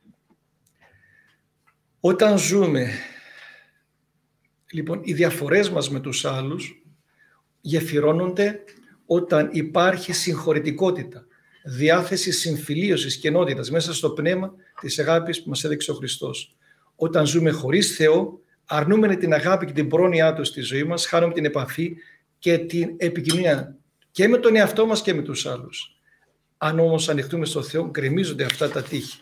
Όταν ζούμε, λοιπόν, οι διαφορές μας με τους άλλους γεφυρώνονται όταν υπάρχει συγχωρητικότητα, διάθεση συμφιλίωσης και ενότητας μέσα στο πνεύμα της αγάπης που μας έδειξε ο Χριστός. Όταν ζούμε χωρίς Θεό, αρνούμενοι την αγάπη και την πρόνοιά Του στη ζωή μας, χάνουμε την επαφή και την επικοινωνία και με τον εαυτό μας και με τους άλλους. Αν όμως ανοιχτούμε στο Θεό, γκρεμίζονται αυτά τα τείχη.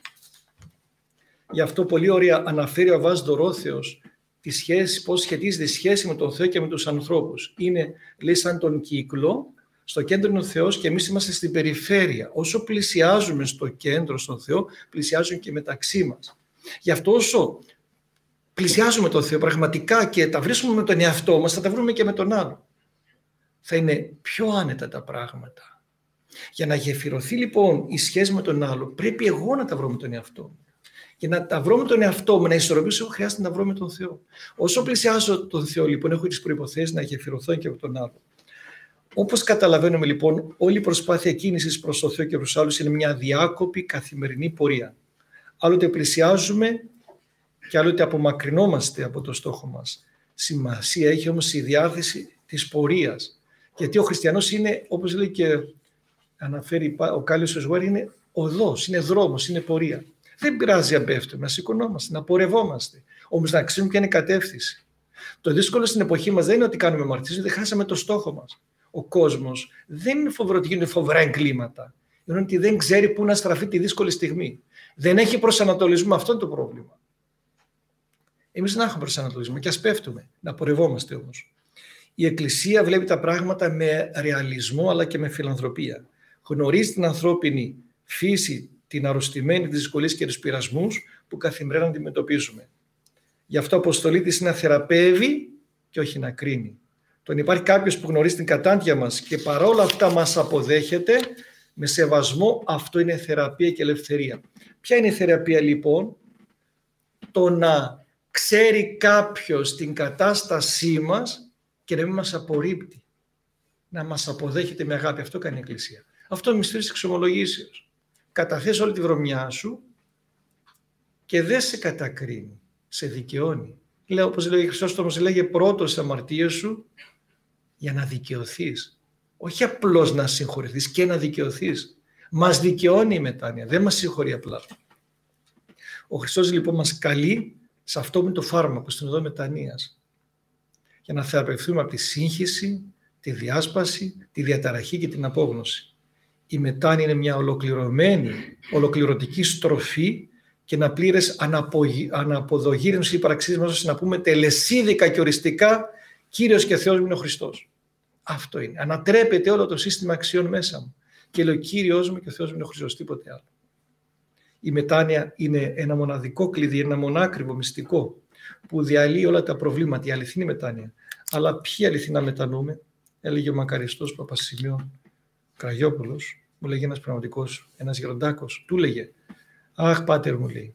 Γι' αυτό πολύ ωραία αναφέρει ο Βάς Δωρόθεος τη σχέση, πώς σχετίζεται η σχέση με τον Θεό και με τους ανθρώπους. Είναι, λέει, σαν τον κύκλο, στο κέντρο είναι ο Θεός και εμείς είμαστε στην περιφέρεια. Όσο πλησιάζουμε στο κέντρο, στον Θεό, πλησιάζουμε και μεταξύ μας. Γι' αυτό όσο πλησιάζουμε τον Θεό πραγματικά και τα βρίσκουμε με τον εαυτό μας, θα τα βρούμε και με τον άλλο. Θα είναι πιο άνετα τα πράγματα. Για να γεφυρωθεί λοιπόν η σχέση με τον άλλο, πρέπει εγώ να τα βρω με τον εαυτό μου. Για να τα βρω με τον εαυτό μου, να ισορροπήσω, χρειάζεται να τα βρω με τον Θεό. Όσο πλησιάζω τον Θεό, λοιπόν, έχω τις προϋποθέσεις να γεφυρωθώ και από τον άλλο. Όπως καταλαβαίνουμε, λοιπόν, όλη η προσπάθεια κίνησης προς τον Θεό και προς τους άλλους είναι μια αδιάκοπη καθημερινή πορεία. Άλλοτε πλησιάζουμε και άλλοτε απομακρυνόμαστε από το στόχο μας. Σημασία έχει όμως η διάθεση της πορείας. Γιατί ο χριστιανός είναι, όπως λέει και αναφέρει ο Κάλλιος ο Ζουάρη, είναι οδός, είναι δρόμος, είναι πορεία. Δεν πειράζει αν πέφτουμε, να σηκωνόμαστε, να πορευόμαστε. Όμως να ξέρουμε ποια είναι η κατεύθυνση. Το δύσκολο στην εποχή μας δεν είναι ότι κάνουμε αμαρτίες, δεν χάσαμε το στόχο μας. Ο κόσμος δεν είναι φοβερό ότι γίνονται φοβερά εγκλήματα. Είναι ότι δεν ξέρει πού να στραφεί τη δύσκολη στιγμή. Δεν έχει προσανατολισμό, αυτό είναι το πρόβλημα. Εμείς να έχουμε προσανατολισμό και ας πέφτουμε, να πορευόμαστε όμως. Η Εκκλησία βλέπει τα πράγματα με ρεαλισμό αλλά και με φιλανθρωπία. Γνωρίζει την ανθρώπινη φύση, την αρρωστημένη, τις δυσκολίες και τους πειρασμούς που καθημερινά αντιμετωπίζουμε. Γι' αυτό αποστολή της είναι να θεραπεύει και όχι να κρίνει. Τον υπάρχει κάποιος που γνωρίζει την κατάντια μας και παρόλα αυτά μας αποδέχεται με σεβασμό, αυτό είναι θεραπεία και ελευθερία. Ποια είναι η θεραπεία λοιπόν? Το να ξέρει κάποιος την κατάστασή μας και να μην μας απορρίπτει. Να μας αποδέχεται με αγάπη. Αυτό κάνει η Εκκλησία. Αυτό είναι μυστήριο της εξομολογήσεως. Καταθες όλη τη βρωμιά σου και δεν σε κατακρίνει, σε δικαιώνει. Λέω, όπως λέει ο Χριστός, όμως λέγε πρώτος στις αμαρτίες σου για να δικαιωθείς. Όχι απλώς να συγχωρηθείς και να δικαιωθείς. Μας δικαιώνει η μετάνοια, δεν μας συγχωρεί απλά. Ο Χριστός λοιπόν μας καλεί σε αυτό με το φάρμακο, στην οδό μετανοίας, για να θεραπευθούμε από τη σύγχυση, τη διάσπαση, τη διαταραχή και την απόγνωση. Η μετάνοια είναι μια ολοκληρωτική στροφή και ένα πλήρες αναποδογύρινση ύπαρξής μας, ώστε να πούμε τελεσίδικα και οριστικά Κύριος και Θεός μου είναι ο Χριστός. Αυτό είναι. Ανατρέπεται όλο το σύστημα αξιών μέσα μου και λέει ο Κύριος μου και ο Θεός μου είναι ο Χριστός, τίποτε άλλο. Η μετάνοια είναι ένα μοναδικό κλειδί, ένα μονάκριβο μυστικό που διαλύει όλα τα προβλήματα, η αληθινή μετάνοια. Αλλά ποιοι αληθινά μετανοούμε? Έλεγε ο μακαριστός Παπασημείων Κραγιόπουλος, μου λέγει ένας πραγματικός, ένας γεροντάκος, του λέγε, αχ πάτερ μου λέει,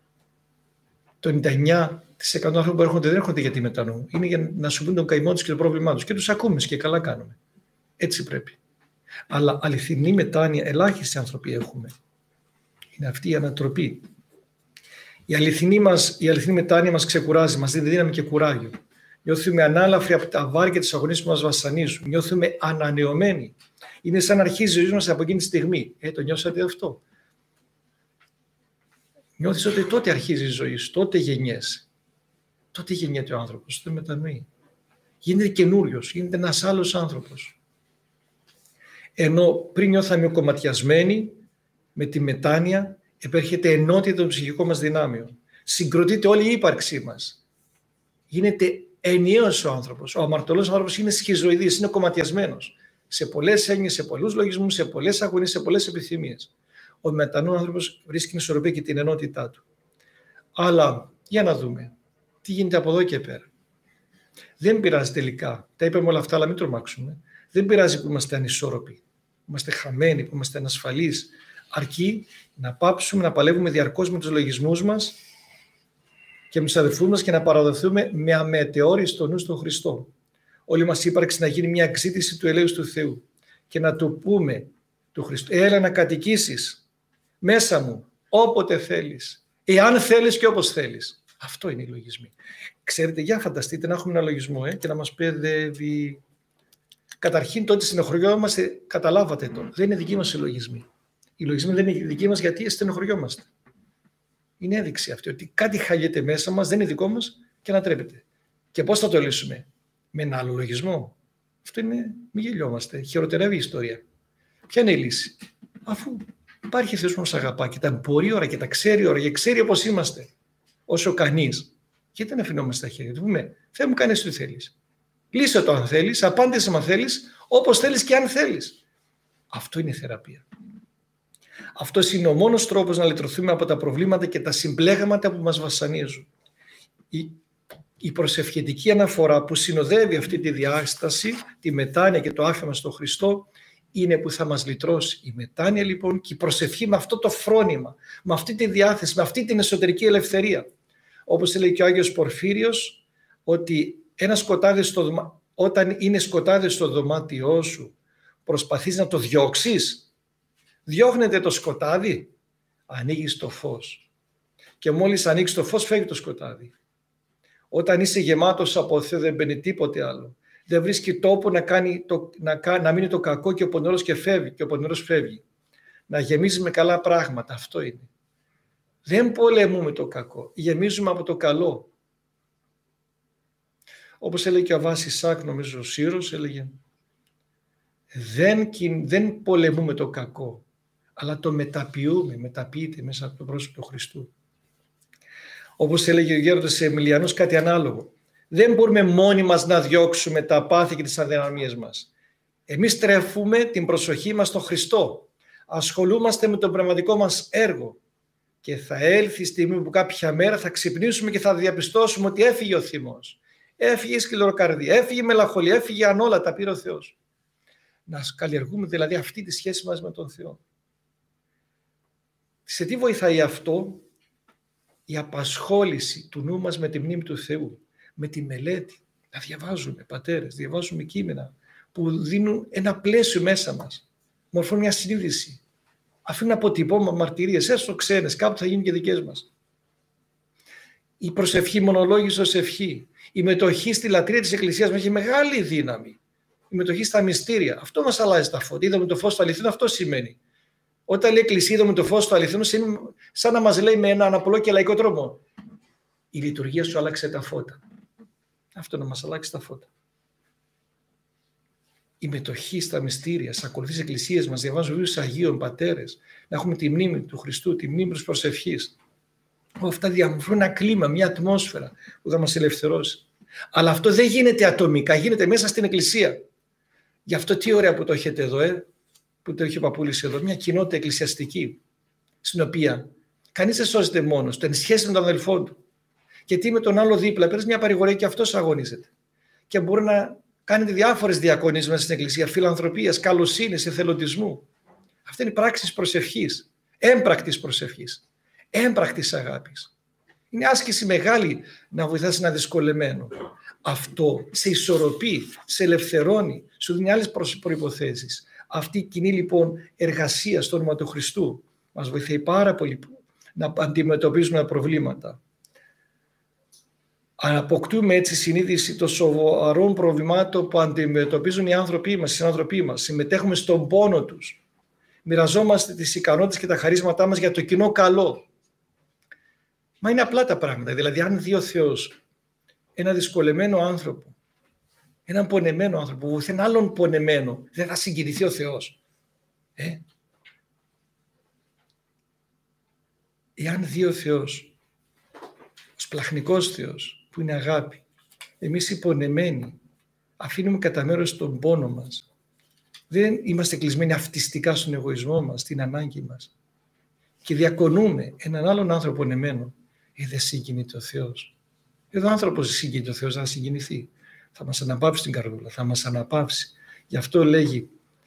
το 99% των άνθρωπων που έρχονται δεν έρχονται γιατί μετανοούν, είναι για να σου πούν τον καημό τους και το πρόβλημά τους και τους ακούμε και καλά κάνουμε. Έτσι πρέπει. Αλλά αληθινή μετάνοια ελάχιστοι άνθρωποι έχουμε. Είναι αυτή η ανατροπή. Η αληθινή μετάνοια μας ξεκουράζει, μας δίνει δύναμη και κουράγιο. Νιώθουμε ανάλαφροι από τα βάρη της αγωνίας που μας βασανίζουν. Νιώθουμε ανανεωμένοι. Είναι σαν να αρχίζει η ζωή μας από εκείνη τη στιγμή. Το νιώσατε αυτό? Νιώθεις ότι τότε αρχίζει η ζωή σου, τότε γεννιέσαι. Τότε γεννιέται ο άνθρωπος, τότε μετανοεί. γίνεται καινούριος, γίνεται ένας άλλος άνθρωπος. Ενώ πριν νιώθαμε κομματιασμένοι, με τη μετάνοια επέρχεται ενότητα των ψυχικών μας δυνάμεων. Συγκροτείται όλη η ύπαρξή μας. Γίνεται ενιαίος ο άνθρωπος. Ο αμαρτωλός άνθρωπος είναι σχιζοειδής, είναι κομματιασμένος. Σε πολλές έννοιες, σε πολλούς λογισμούς, σε πολλές αγωνίες, σε πολλές επιθυμίες. Ο μετανοός άνθρωπος βρίσκει την ισορροπία και την ενότητά του. Αλλά για να δούμε τι γίνεται από εδώ και πέρα. Δεν πειράζει τελικά. Τα είπαμε όλα αυτά, αλλά μην τρομάξουμε. Δεν πειράζει που είμαστε ανισόρροποι, που είμαστε χαμένοι, που είμαστε ανασφαλείς. Αρκεί να πάψουμε να παλεύουμε διαρκώς με τους λογισμούς μας και με τους αδελφούς μας και να παραδοθούμε με αμετεόριστο νου στον Χριστό. Όλη μας ύπαρξη να γίνει μια εξήτηση του ελέους του Θεού και να του πούμε του Χριστού, έλα να κατοικήσεις μέσα μου όποτε θέλεις, εάν θέλεις και όπως θέλεις. Αυτό είναι οι λογισμοί. Ξέρετε, για φανταστείτε να έχουμε ένα λογισμό και να μας παιδεύει. Καταρχήν τότε στενοχωριόμαστε, καταλάβατε το, δεν είναι δικοί μας οι λογισμοί. Οι λογισμοί δεν είναι δικοί μας γιατί στενοχωριόμαστε. Είναι έδειξη αυτή ότι κάτι χαγεται μέσα μας, δεν είναι δικό μας και ανατρέπεται. Και πώς θα το λύσουμε? Με ένα άλλο λογισμό? Αυτό είναι, μην γελιόμαστε, χειροτερεύει η ιστορία. Ποια είναι η λύση? Αφού υπάρχει Θεός που μας αγαπά και τα μπορεί ώρα και τα ξέρει ώρα και ξέρει όπως είμαστε, όσο κανείς, γιατί δεν αφινόμαστε στα χέρια του? Πούμε, Θεέ μου, κάνεις τι θέλεις. Λύσε το αν θέλεις, απάντησε αν θέλεις, όπως θέλεις και αν θέλεις. Αυτό είναι η θεραπεία. Αυτός είναι ο μόνος τρόπος να λυτρωθούμε από τα προβλήματα και τα συμπλέγματα που μας βασανίζουν. Η προσευχητική αναφορά που συνοδεύει αυτή τη διάσταση, τη μετάνοια και το άφημα στον Χριστό, είναι που θα μας λυτρώσει. Η μετάνοια λοιπόν και η προσευχή με αυτό το φρόνημα, με αυτή τη διάθεση, με αυτή την εσωτερική ελευθερία. Όπως λέει και ο Άγιος Πορφύριος, ότι όταν είναι σκοτάδι στο δωμάτιό σου, προσπαθείς να το διώξεις. Διώχνεται το σκοτάδι, ανοίγεις το φως. Και μόλις ανοίξεις το φως, φεύγει το σκοτάδι. Όταν είσαι γεμάτος από Θεό, δεν μπαίνει τίποτε άλλο. Δεν βρίσκει τόπο να μείνει το κακό και ο πονηρός και φεύγει. Και ο πονηρός φεύγει. Να γεμίζει με καλά πράγματα. Αυτό είναι. Δεν πολεμούμε το κακό. Γεμίζουμε από το καλό. Όπως έλεγε και ο Αββάς Ισάκ, νομίζω ο Σύρος, έλεγε δεν πολεμούμε το κακό, αλλά το μεταποιείται μέσα από το πρόσωπο του Χριστού. Όπως έλεγε ο γέροντας Εμιλιανός, κάτι ανάλογο. Δεν μπορούμε μόνοι μας να διώξουμε τα πάθη και τις αδυναμίες μας. Εμείς τρέφουμε την προσοχή μας στον Χριστό. Ασχολούμαστε με το πνευματικό μας έργο. Και θα έλθει η στιγμή που κάποια μέρα θα ξυπνήσουμε και θα διαπιστώσουμε ότι έφυγε ο θυμός. Έφυγε η σκληροκαρδία, έφυγε η μελαγχολία, έφυγε αν όλα τα πήρε ο Θεός. Να καλλιεργούμε δηλαδή αυτή τη σχέση μας με τον Θεό. Σε τι βοηθάει αυτό? Η απασχόληση του νου μας με τη μνήμη του Θεού, με τη μελέτη. Να διαβάζουμε πατέρες, διαβάζουμε κείμενα που δίνουν ένα πλαίσιο μέσα μας, μορφώνουν μια συνείδηση. Αφήνουν αποτυπώμα μαρτυρίες, έστω ξένες, κάπου θα γίνουν και δικές μας. Η προσευχή μονολόγηση ως ευχή, η μετοχή στη λατρεία της Εκκλησίας μας έχει μεγάλη δύναμη. Η μετοχή στα μυστήρια. Αυτό μας αλλάζει τα φώτα. Είδαμε το φως του αληθινού, αυτό σημαίνει. Όταν λέει Εκκλησία, είδαμε το φως του αληθινού, σαν να μας λέει με έναν απλό και λαϊκό τρόπο. Η λειτουργία σου άλλαξε τα φώτα. Αυτό να μας αλλάξει τα φώτα. Η μετοχή στα μυστήρια, στις ακολουθίες εκκλησίες μας, διαβάζουμε βιβλίους Αγίων πατέρες, να έχουμε τη μνήμη του Χριστού, τη μνήμη της προσευχής. Αυτά διαμορφώνουν ένα κλίμα, μια ατμόσφαιρα που θα μας ελευθερώσει. Αλλά αυτό δεν γίνεται ατομικά, γίνεται μέσα στην εκκλησία. Γι' αυτό τι ωραία που το έχετε εδώ, που το έχει ο Παπούλης εδώ, μια κοινότητα εκκλησιαστική, στην οποία κανείς δεν σώζεται μόνος του, ενισχύεται με τον αδελφό του. Και τι με τον άλλο δίπλα, παίρνει μια παρηγορία και αυτός αγωνίζεται. Και μπορεί να κάνετε διάφορες διακονίες μέσα στην εκκλησία, φιλανθρωπίας, καλοσύνης, εθελοντισμού. Αυτή είναι η πράξη της προσευχής, έμπρακτης προσευχής, έμπρακτης αγάπης. Είναι άσκηση μεγάλη να βοηθάς ένα δυσκολεμένο. Αυτό σε ισορροπεί, σε ελευθερώνει, σου δίνει άλλες προϋποθέσεις. Αυτή η κοινή λοιπόν εργασία στο όνομα του Χριστού μας βοηθάει πάρα πολύ να αντιμετωπίζουμε προβλήματα. Αποκτούμε έτσι συνείδηση των σοβαρών προβλημάτων που αντιμετωπίζουν οι άνθρωποι μας, οι συνανθρωποί μας. Συμμετέχουμε στον πόνο τους. Μοιραζόμαστε τις ικανότητες και τα χαρίσματά μας για το κοινό καλό. Μα είναι απλά τα πράγματα. Δηλαδή, αν δει ο Θεός ένα δυσκολεμένο άνθρωπο Έναν πονεμένο άνθρωπο που βοηθάει έναν άλλον πονεμένο. Δεν θα συγκινηθεί ο Θεός. Εάν δει ο Θεός ως πλαχνικός Θεός που είναι αγάπη, εμείς οι πονεμένοι αφήνουμε κατά μέρος τον πόνο μας. Δεν είμαστε κλεισμένοι αυτιστικά στον εγωισμό μας, στην ανάγκη μας. Και διακονούμε έναν άλλον άνθρωπο πονεμένο. Δεν συγκινείται ο Θεός. Εδώ ο άνθρωπος συγκινείται ο Θεός, θα συγκινηθεί. Θα μας αναπαύσει την καρδούλα, θα μας αναπαύσει. Γι' αυτό λέγει,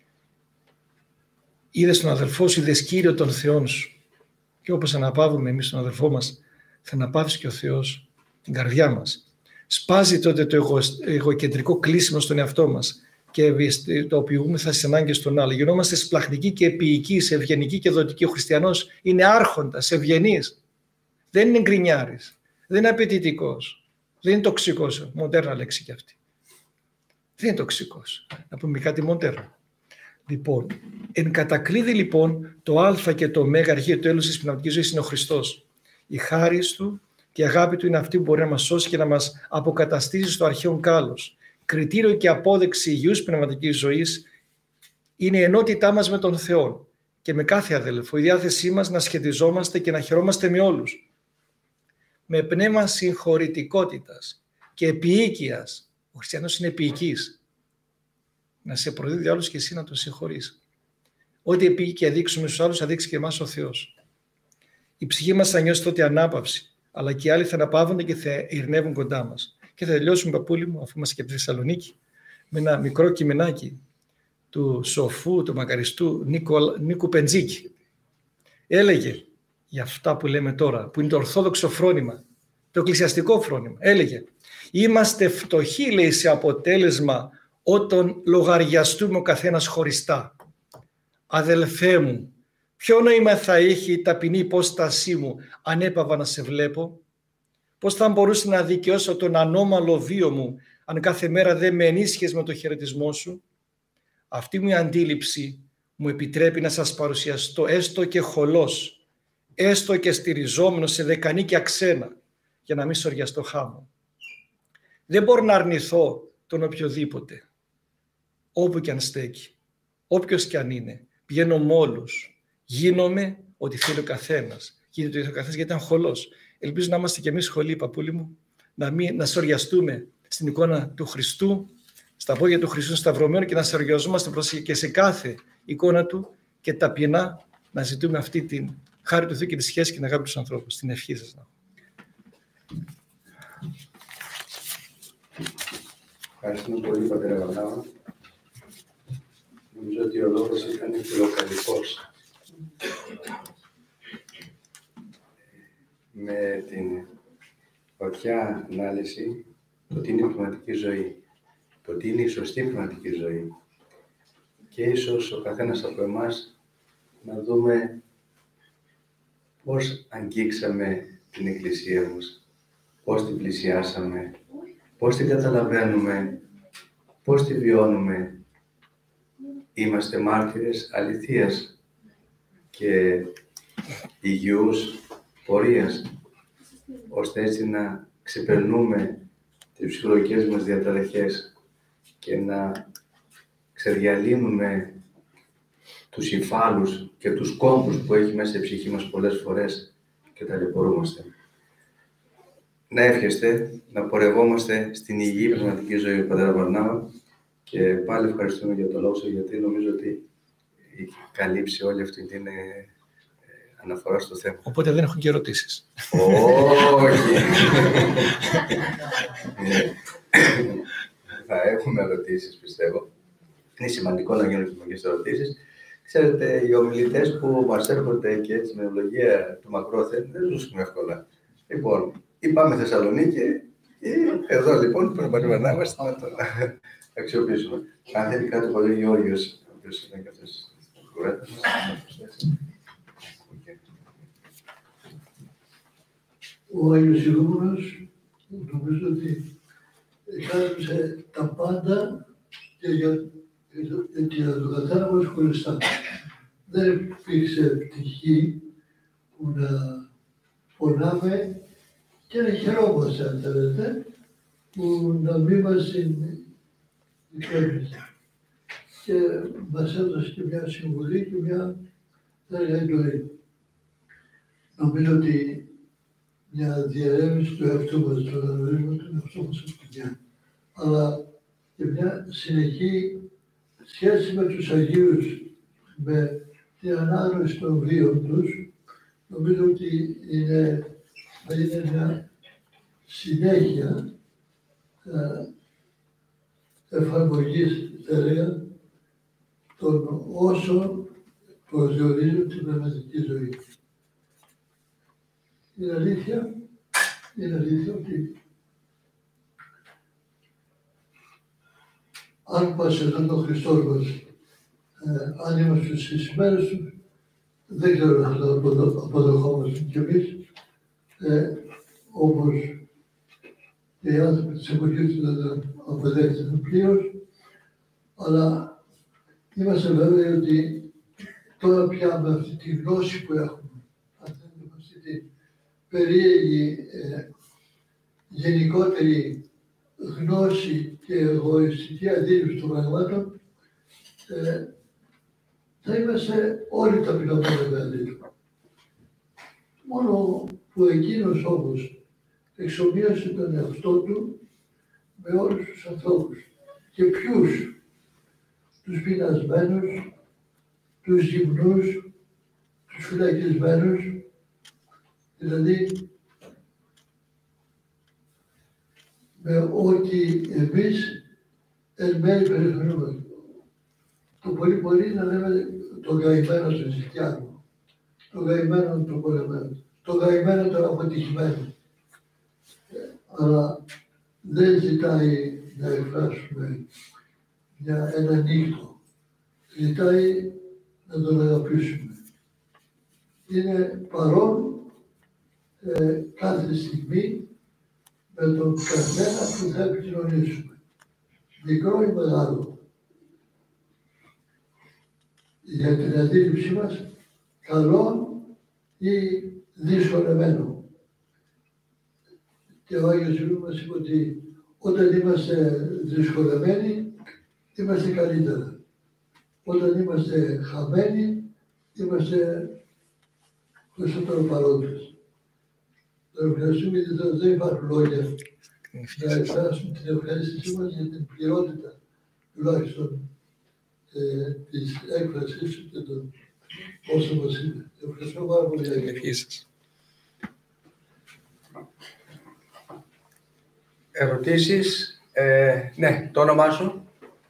είδες τον αδελφό σου, είδες Κύριο των Θεών σου. Και όπως αναπαύουμε εμείς τον αδελφό μας, θα αναπαύσει και ο Θεός την καρδιά μας. Σπάζει τότε το εγωκεντρικό κλείσιμο στον εαυτό μας και ευαισθητοποιούμεθα στις ανάγκες των άλλων. Γινόμαστε σπλαχνικοί και επίοικοι, ευγενικοί και δοτικοί. Ο χριστιανός είναι άρχοντας, ευγενής. Δεν είναι γκρινιάρης, δεν είναι απαιτητικός, δεν είναι τοξικός. Μοντέρνα λέξη κι αυτή. Δεν είναι τοξικός. Να πούμε κάτι μοντέρνα. Λοιπόν, εν κατακλείδη λοιπόν το α και το ω αρχείο τέλος της πνευματικής ζωής είναι ο Χριστός. Η χάρις του και η αγάπη του είναι αυτή που μπορεί να μας σώσει και να μας αποκαταστήσει στο αρχαίο κάλος. Κριτήριο και απόδειξη υγιούς πνευματικής ζωής είναι η ενότητά μας με τον Θεό και με κάθε αδελφό, η διάθεσή μας να σχετιζόμαστε και να χαιρόμαστε με όλους. Με πνεύμα συγχωρητικότητας και επίοικιας. Ο χριστιανός είναι επίοικης. Να σε προδίδει άλλους και εσύ να τον συγχωρείς. Ό,τι επίοικια δείξουμε στους άλλους θα δείξει και εμάς ο Θεός. Η ψυχή μας θα νιώσει τότε ανάπαυση, αλλά και οι άλλοι θα αναπαύονται και θα ειρνεύουν κοντά μας. Και θα τελειώσουμε, παππούλη μου, αφού είμαστε και από τη Θεσσαλονίκη, με ένα μικρό κειμενάκι του σοφού, του μακαριστού Νίκου Πεντζίκη. Έλεγε για αυτά που λέμε τώρα, που είναι το ορθόδοξο φρόνημα, το εκκλησιαστικό φρόνημα. Έλεγε, είμαστε φτωχοί, λέει, σε αποτέλεσμα όταν λογαριαστούμε ο καθένας χωριστά. Αδελφέ μου, ποιο νόημα θα είχε η ταπεινή υπόστασή μου αν έπαβα να σε βλέπω? Πώς θα μπορούσα να δικαιώσω τον ανώμαλο βίο μου αν κάθε μέρα δεν με ενίσχυες με το χαιρετισμό σου? Αυτή μου η αντίληψη μου επιτρέπει να σας παρουσιαστώ έστω και χολός, έστω και στηριζόμενο σε δεκανίκια ξένα, για να μην σοριαστώ χάμω. Δεν μπορώ να αρνηθώ τον οποιοδήποτε, όπου και αν στέκει, όποιος και αν είναι. Πηγαίνω με όλους, γίνομαι ό,τι θέλει ο καθένας. Γίνεται ο καθένας γιατί ήταν χολός. Ελπίζω να είμαστε κι εμείς σχολοί, παππούλη μου, να σοριαστούμε στην εικόνα του Χριστού, στα πόδια του Χριστού σταυρωμένου και να σοριαζόμαστε και σε κάθε εικόνα του και ταπεινά να ζητούμε αυτή την χάρη του Θεού και τη σχέση και την αγάπη τους ανθρώπους. Την ευχή σας. Ευχαριστούμε πολύ, πατέρα Βαρνάβα. Νομίζω ότι ο λόγος ήταν φιλοκαλικός. Με την βαθιά ανάλυση το τι είναι η πνευματική ζωή, το τι είναι η σωστή πνευματική ζωή και ίσως ο καθένας από εμάς να δούμε πώς αγγίξαμε την Εκκλησία μας, πώς την πλησιάσαμε, πώς την καταλαβαίνουμε, πώς τη βιώνουμε. Είμαστε μάρτυρες αληθείας και υγιούς πορείας, ώστε έτσι να ξεπερνούμε τις ψυχολογικές μας διαταραχές και να ξεδιαλύνουμε τους υφάλους και τους κόμπους που έχει μέσα η ψυχή μας πολλές φορές και ταλαιπωρούμαστε. Να εύχεστε, να πορευόμαστε στην υγιή πνευματική ζωή του πατέρα Βαρνάβα και πάλι ευχαριστούμε για το λόγο σας, γιατί νομίζω ότι έχει καλύψει όλη αυτή την αναφορά στο θέμα. Οπότε δεν έχουν και ερωτήσεις. Όχι. Θα έχουμε ερωτήσεις, πιστεύω. Είναι σημαντικό να γίνουν και ερωτήσεις. Ξέρετε, οι ομιλητές που μας έρχονται και έτσι με ευλογία του μακρόθεν δεν ζούσουν εύκολα. Λοιπόν, είπαμε Θεσσαλονίκη και εδώ λοιπόν πρέπει να είμαστε να το αξιοποιήσουμε. Αν θέλει κάτι ο Πατήρ Γεώργιος, ο οποίος είναι και αυτές τις κουβέντες μας, να προσθέσει. Ο Άγιος Ηγούμενος νομίζω ότι κάλυψε τα πάντα και για τον καθένα μας χωριστά. Δεν υπήρξε πτυχή που να πονάμε και να χαιρόμαστε, αν θέλετε, που να μην μας υπέβηκε. Και μας έδωσε και μια συμβουλή και μια εντολή. Νομίζω ότι μια διερεύνηση του εαυτού μας, το να γνωρίζουμε τον εαυτό μας αυτήν, αλλά και μια συνεχή σχέση με τους Αγίους, με την ανάγνωση των βίων τους, νομίζω ότι θα είναι μια συνέχεια εφαρμογής, θα έλεγα, των όσων προσδιορίζουν την πνευματική ζωή. Είναι αλήθεια ότι αν πας εδώ τον Χριστό μας, αν είμαστε στις μέρες του, δεν ξέρω αν θα αποδεχόμαστε κι εμείς, όπως οι άνθρωποι της εποχής του δεν τα αποδέχτηκαν πλήρως, αλλά είμαστε βέβαιοι ότι τώρα πια με αυτή τη γνώση που έχουμε, αυτή τη περίεργη γενικότερη γνώση και εγωιστική αντίληψη των πραγμάτων, θα είμαστε όλοι ταπεινωμένοι μαζί του. Μόνο που εκείνος όμως εξομοίωσε τον εαυτό του με όλους τους ανθρώπους. Και ποιους? Τους πεινασμένους, τους γυμνούς, τους φυλακισμένους, δηλαδή με ό,τι εμείς εν μέρει περιφερούμε. Το πολύ πολύ να λέμε τον καημένο στον ζητιάνο, τον καημένο τον πολεμένο, τον καημένο τον αποτυχημένο. Αλλά δεν ζητάει να εκφράσουμε ένα νύχτο. Ζητάει να τον αγαπήσουμε. Είναι παρόν κάθε στιγμή με τον καθένα που θα επικοινωνήσουμε. Μικρό ή μεγάλο. Για την αντίληψή μας, καλό ή δυσκολεμένο. Και ο Άγιος Ιερούς μας είπε ότι όταν είμαστε δυσκολεμένοι, είμαστε καλύτερα. Όταν είμαστε χαμένοι, είμαστε περισσότερο παρόντες. Θα ευχαριστούμε γιατί δεν υπάρχουν λόγια να εκφράσουμε την ευχαρίστησή μας για την πληρότητα τουλάχιστον της έκφρασης και των όσων μας είναι. Ευχαριστώ πάρα πολύ. Ευχή σας. Ερωτήσεις? Ναι, το όνομά σου.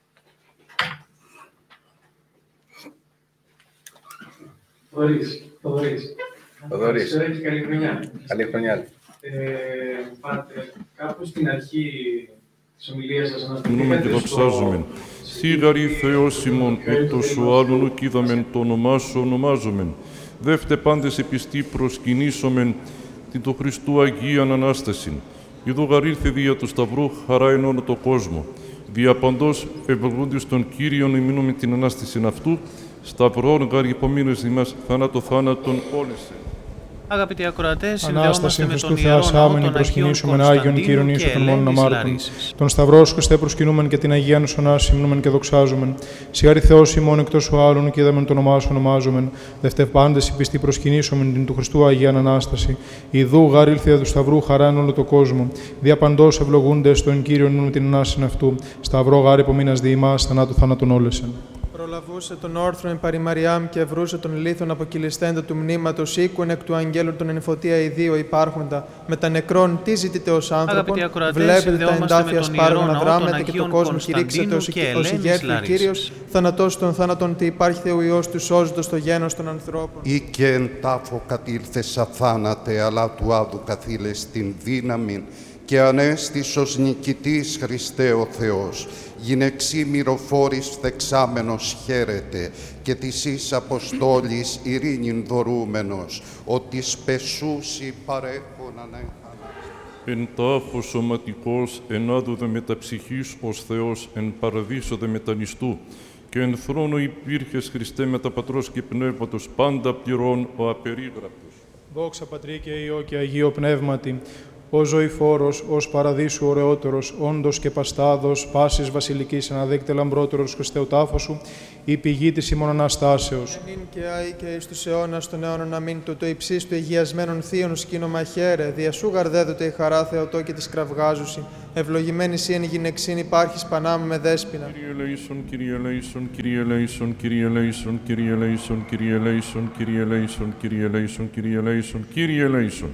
Θοδωρής. Θοδωρής. Και καλή χρονιά. Καλή χρονιά. Πάτε, κάπου στην αρχή της ομιλίας σας Νούμε και δοξάζομεν. Θύγαρη Θεός ημών, έτος ο άλλον κι είδαμεν το όνομά σου ονομάζομεν. Δεύτε πάντες επιστή προσκυνήσομεν την το Χριστού Αγίαν Ανάστασιν. Ιδού γαρήλθε δια του Σταυρού χαρά εν όλο το κόσμο. Δια παντός ευλογούντης των Κύριων ημινούμε την Ανάστασιν αυτού, Σταυρών γαρ υπομείνες ημάς θάνατον όλεσε. Αγαπητοί ακροατές, Ανάσταση Χριστού Θεάς άμενη προσκυνήσομεν Άγιον Κύριον Ιησού των μόνον αμάρτων. Τον Σταυρό σου Χριστέ προσκυνούμεν και την Αγία σου Ανάσταση υμνούμεν και δοξάζομεν. Σιγάρη Θεός ημών εκτός ο άλλων και είδαμεν το όνομά σου ονομάζομεν. Δευτεύ πάντες η πιστή προσκυνήσομεν την του Χριστού Αγίαν Ανάσταση. Ιδού γάρ ήλθε του Σταυρού χαρά εν όλο το κόσμο. Δια παντός ευλογούνται στον Κύριον υμνούμεν την Ανάσταση αυτού. Σταυρό γάρ υπομείνας δι' ημάς θάνατον όλεσεν. Προλαβούσε τον όρθρο εν παρημαριάμ και ευρούσε τον λίθον αποκυλιστέντα του μνήματος οίκουεν εκ του αγγέλου των ενφωτία ιδίου υπάρχοντα. Με τα νεκρών τι ζητείτε ως άνθρωπον, βλέπετε τα εντάφια σπάργωνα δράμετε και το κόσμο κηρύξετε ως ηγέρθη ο Κύριος, θανατός των θάνατων τι υπάρχει Θεού Υιός του σώζοντος το γένος των ανθρώπων. Ή και εν τάφο κατήλθες αθάνατε, αλλά του άδου καθήλες την δύναμη και ανέστης ως νικητής Χριστέ ο Θεός. Γυναιξή μυροφόρης φθεξάμενος χαίρεται και της εις Αποστόλης ειρήνην δωρούμενος, ότι σπεσούσι παρέχον ανέχανα. Εν τάφο σωματικός, εν άδου δε μεταψυχής ως Θεός, εν παραδείσο δε μετανιστού, και εν θρόνο υπήρχες Χριστέ μετα Πατρός και Πνεύματος, πάντα πληρών ο απερίγραπτος. Δόξα Πατρί και Υιό και Αγίο Πνεύματι, ως ζωηφόρος, ως παραδείσου ωραιότερος, όντος και παστάδος, πάσης βασιλικής αναδέκτε λαμπρότερος Χριστέ ο τάφος σου, η πηγή της ημών Αναστάσεως. Εμήν και αεί και εις τους αιώνας των αιώνων αμήν, το υψίστου του αγιασμένων θείων σκήνομα χαίρε, δια σου γαρδέδοτε η χαρά Θεοτό και της κραυγάζουσι, ευλογημένη σύ εν γυναιξήν υπάρχεις πανάμου με δέσποινα. Κύριε ελέησον, Κύριε ελέησον, Κύριε ελέησον, Κύριε ελέησον, Κύριε ελέησον, Κύριε ελέησον, Κύριε ελέησον, Κύριε ελέησον, Κύριε ελέησον, Κύριε ελέησον.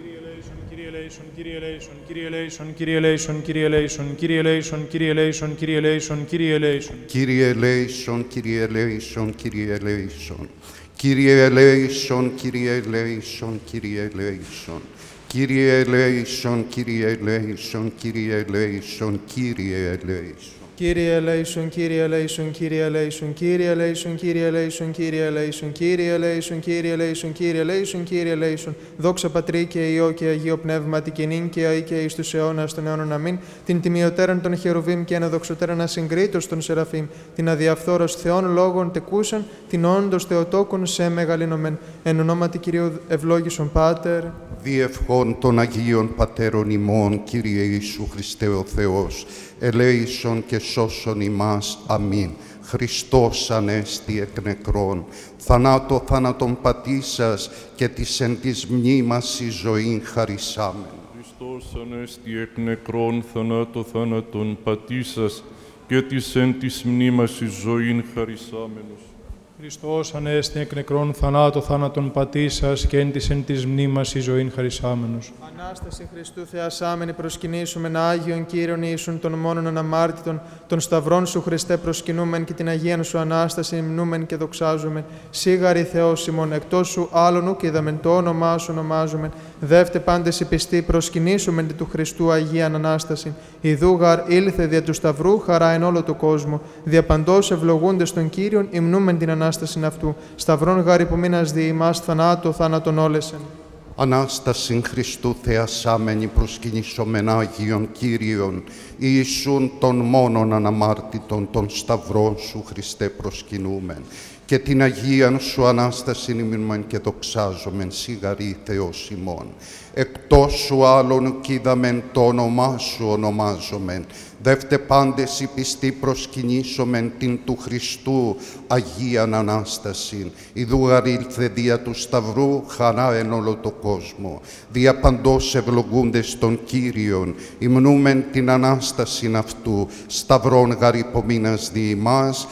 Κύριε ελέησον, Κύριε ελέησον, Κύριε ελέησον, Κύριε ελέησον, Κύριε ελέησον, Κύριε ελέησον, Κύριε ελέησον, Κύριε ελέησον. Κύριε ελέησον, Κύριε ελέησον, Κύριε ελέησον. Κύριε ελέησον, Κύριε ελέησον, Κύριε ελέησον. Κύριε ελέησον, Κύριε ελέησον, Κύριε ελέησον, Κύριε ελέησον. Κύριε ελέησον, Κύριε ελέησον, Κύριε ελέησον, Κύριε ελέησον, Κύριε ελέησον, Κύριε ελέησον, Κύριε ελέησον, Κύριε ελέησον, Κύριε ελέησον, Κύριε ελέησον. Δόξα Πατρί και Υιό και Αγίο Πνεύματι και νυν και αεί και εις τους αιώνας των αιώνων αμήν. Την τιμιωτέραν των χερουβίμ και αναδοξωτέραν ασυγκρίτως των σεραφείμ. Την αδιαφθόρος Θεών λόγων τεκούσαν, την όντως Θεοτόκον σε μεγαλύνομεν. Εν ονόματι Κυρίου ευλόγησον Πάτερ. Διευχών των Αγίων Πατέρων ημών, Κύριε Ιησού Χριστέ ο Θεός, ελέησον και σώσον ημάς. Αμήν. Χριστός ανέστη εκ νεκρών, θανάτο θάνατον πατήσας και της εν της μνήμας η ζωήν χαρισάμεν. Χριστός ανέστη εκ νεκρών, θανάτο θάνατον πατήσας και της εν της μνήμας η ζωήν χαρισάμενος. Χριστός ανέστη εκ νεκρών, θανάτο θάνατον πατήσας και εν της μνήμας η ζωήν χαρισάμενος. Ανάσταση Χριστού θεασάμενη προσκυνήσουμεν Άγιον Κύριον Ιησούν των μόνον αναμάρτητων, των σταυρών σου Χριστέ προσκυνούμεν και την Αγίαν σου Ανάσταση μνούμεν και δοξάζομεν. Σίγαρη Θεός ημών, εκτός σου άλλον ουκ είδαμεν, το όνομά σου ονομάζομεν. Δεύτε πάντες οι πιστοί προσκυνήσουμεν του Χριστού Αγίαν Ανάσταση. Ιδού γαρ ήλθε δια του σταυρού χαρά εν όλο το κόσμο. Δια παντός ευλογούντες των Κύριων υμνούμεν την Ανάστασιν αυτού. Σταυρών γαρ υπομείνας δι' ημάς θανάτω θάνατον όλεσεν. Ανάστασιν Χριστού θεασάμενη προσκυνήσομεν Άγιον Κύριον, Ιησούν των μόνον αναμάρτητων των σταυρών σου Χριστέ προσκυνούμεν. Και την Αγίαν σου Ανάστασιν ημνούμεν και δοξάζομεν, σιγαρή Θεός ημών. Εκτός σου άλλον κοίδαμεν, το όνομά σου ονομάζομεν. Δεύτε πάντες οι πιστοί προσκυνήσομεν την του Χριστού Αγίαν Ανάστασιν. Ιδού γαρ ήλθε δια του σταυρού χαρά εν όλο το κόσμο. Δια παντός ευλογούντες των Κύριων, υμνούμεν την Ανάστασιν αυτού. Σταυρών γαρ υπομείνας δι' ημάς,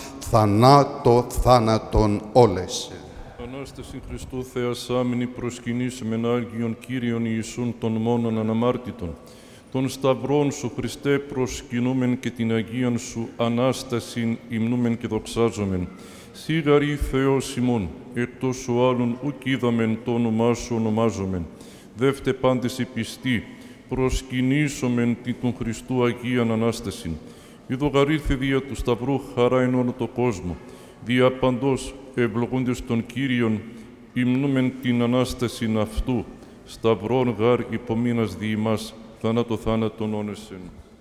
θανάτω θάνατον όλεσαι. Ανάσταση Χριστού θεασάμενη προσκυνήσομεν Άγιον Κύριον Ιησούν των μόνον αναμάρτητων. Των σταυρών σου Χριστέ προσκυνούμεν και την Αγίαν σου Ανάστασιν υμνούμεν και δοξάζομεν. Σίγαρη Θεός ημών, εκτός σου άλλων ουκ είδαμεν, το όνομά σου ονομάζομεν. Δεύτε πάντες οι πιστοί, προσκυνήσομεν την των Χριστού Αγίαν Ανάστασιν. Ιδω γαρήλθε δια του σταυρού χαρά εν όλο το κόσμο. Δια παντός ευλογούντες των Κύριων, υμνούμεν την Ανάστασιν αυτού. Σταυρών γαρ υπομείνας δι' ημάς, θάνατο θάνατον όνεσεν.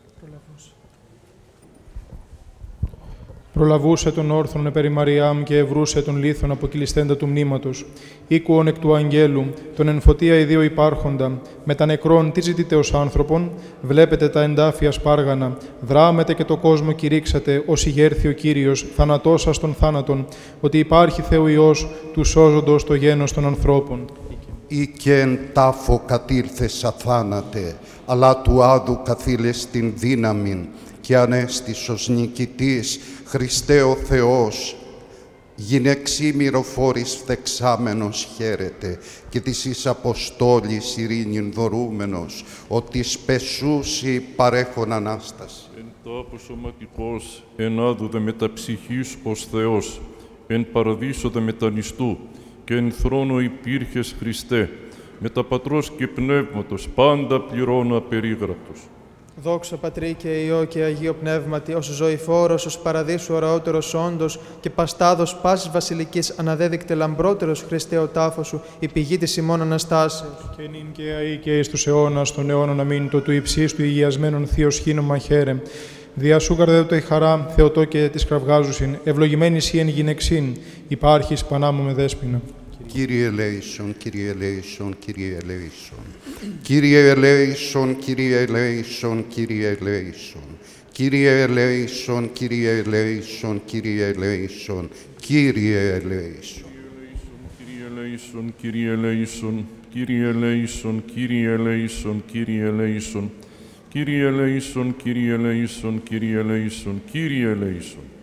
Προλαβούσε τον όρθρον περί Μαριάμ και ευρούσε τον λίθον αποκυλιστέντα του μνήματος. Οίκουον εκ του αγγέλου, τον εν φωτία ιδίω υπάρχοντα, με τα νεκρών τι ζητείτε ως άνθρωπον, βλέπετε τα εντάφια σπάργανα, δράμετε και το κόσμο κηρύξατε, ως ηγέρθη ο Κύριος, θανατώσας των θάνατων, ότι υπάρχει Θεού Υιός, του σώζοντος το γένος των ανθρώπων. Ή και εν τάφο κατήλθες αθάνατε, αλλά του άδου καθήλες την δύναμην, και ανέστης ως νικητής, Χριστέ ο Θεός, γυναιξή μυροφόρης φθεξάμενος χαίρεται, και της εις Αποστόλης ειρήνην δωρούμενος, ότι σπεσούσι παρέχον Ανάσταση. Εν τάφο σωματικός, εν άδου δε μεταψυχής ως Θεός, εν παραδείσο δε μετανιστού, και εν θρόνο υπήρχες Χριστέ, με τα Πατρός και Πνεύματος, πάντα πληρώνω απερίγραπτος. Δόξα Πατρί και Υιό και Αγίο Πνεύματι, ως ζωηφόρος, ως παραδείσου ωραιότερος όντος και παστάδος πάσης βασιλικής αναδέδεικτε λαμπρότερος Χριστέ ο τάφος σου, η πηγή της ημών Αναστάσεως. Και νυν και αεί και εις τους αιώνας των αιώνων αμήν, το του υψίστου υγιασμένων θείος χείνομα χαίρε. Δια σου γαρδέδοτε η χαρά, Θεοτό και της κραυγάζουσιν, ευλογημένη σύ εν γυναιξήν, υπάρχεις πανάμω με δέσποινα. Kyrie eleison, Kyrie eleison, Kyrie eleison. Kyrie eleison, Kyrie eleison, Kyrie eleison. Kyrie eleison, Kyrie eleison, Kyrie eleison, Kyrie eleison. Kyrie eleison, Kyrie eleison, Kyrie eleison, Kyrie eleison, Kyrie eleison. Kyrie eleison, Kyrie eleison, Kyrie eleison, Kyrie eleison.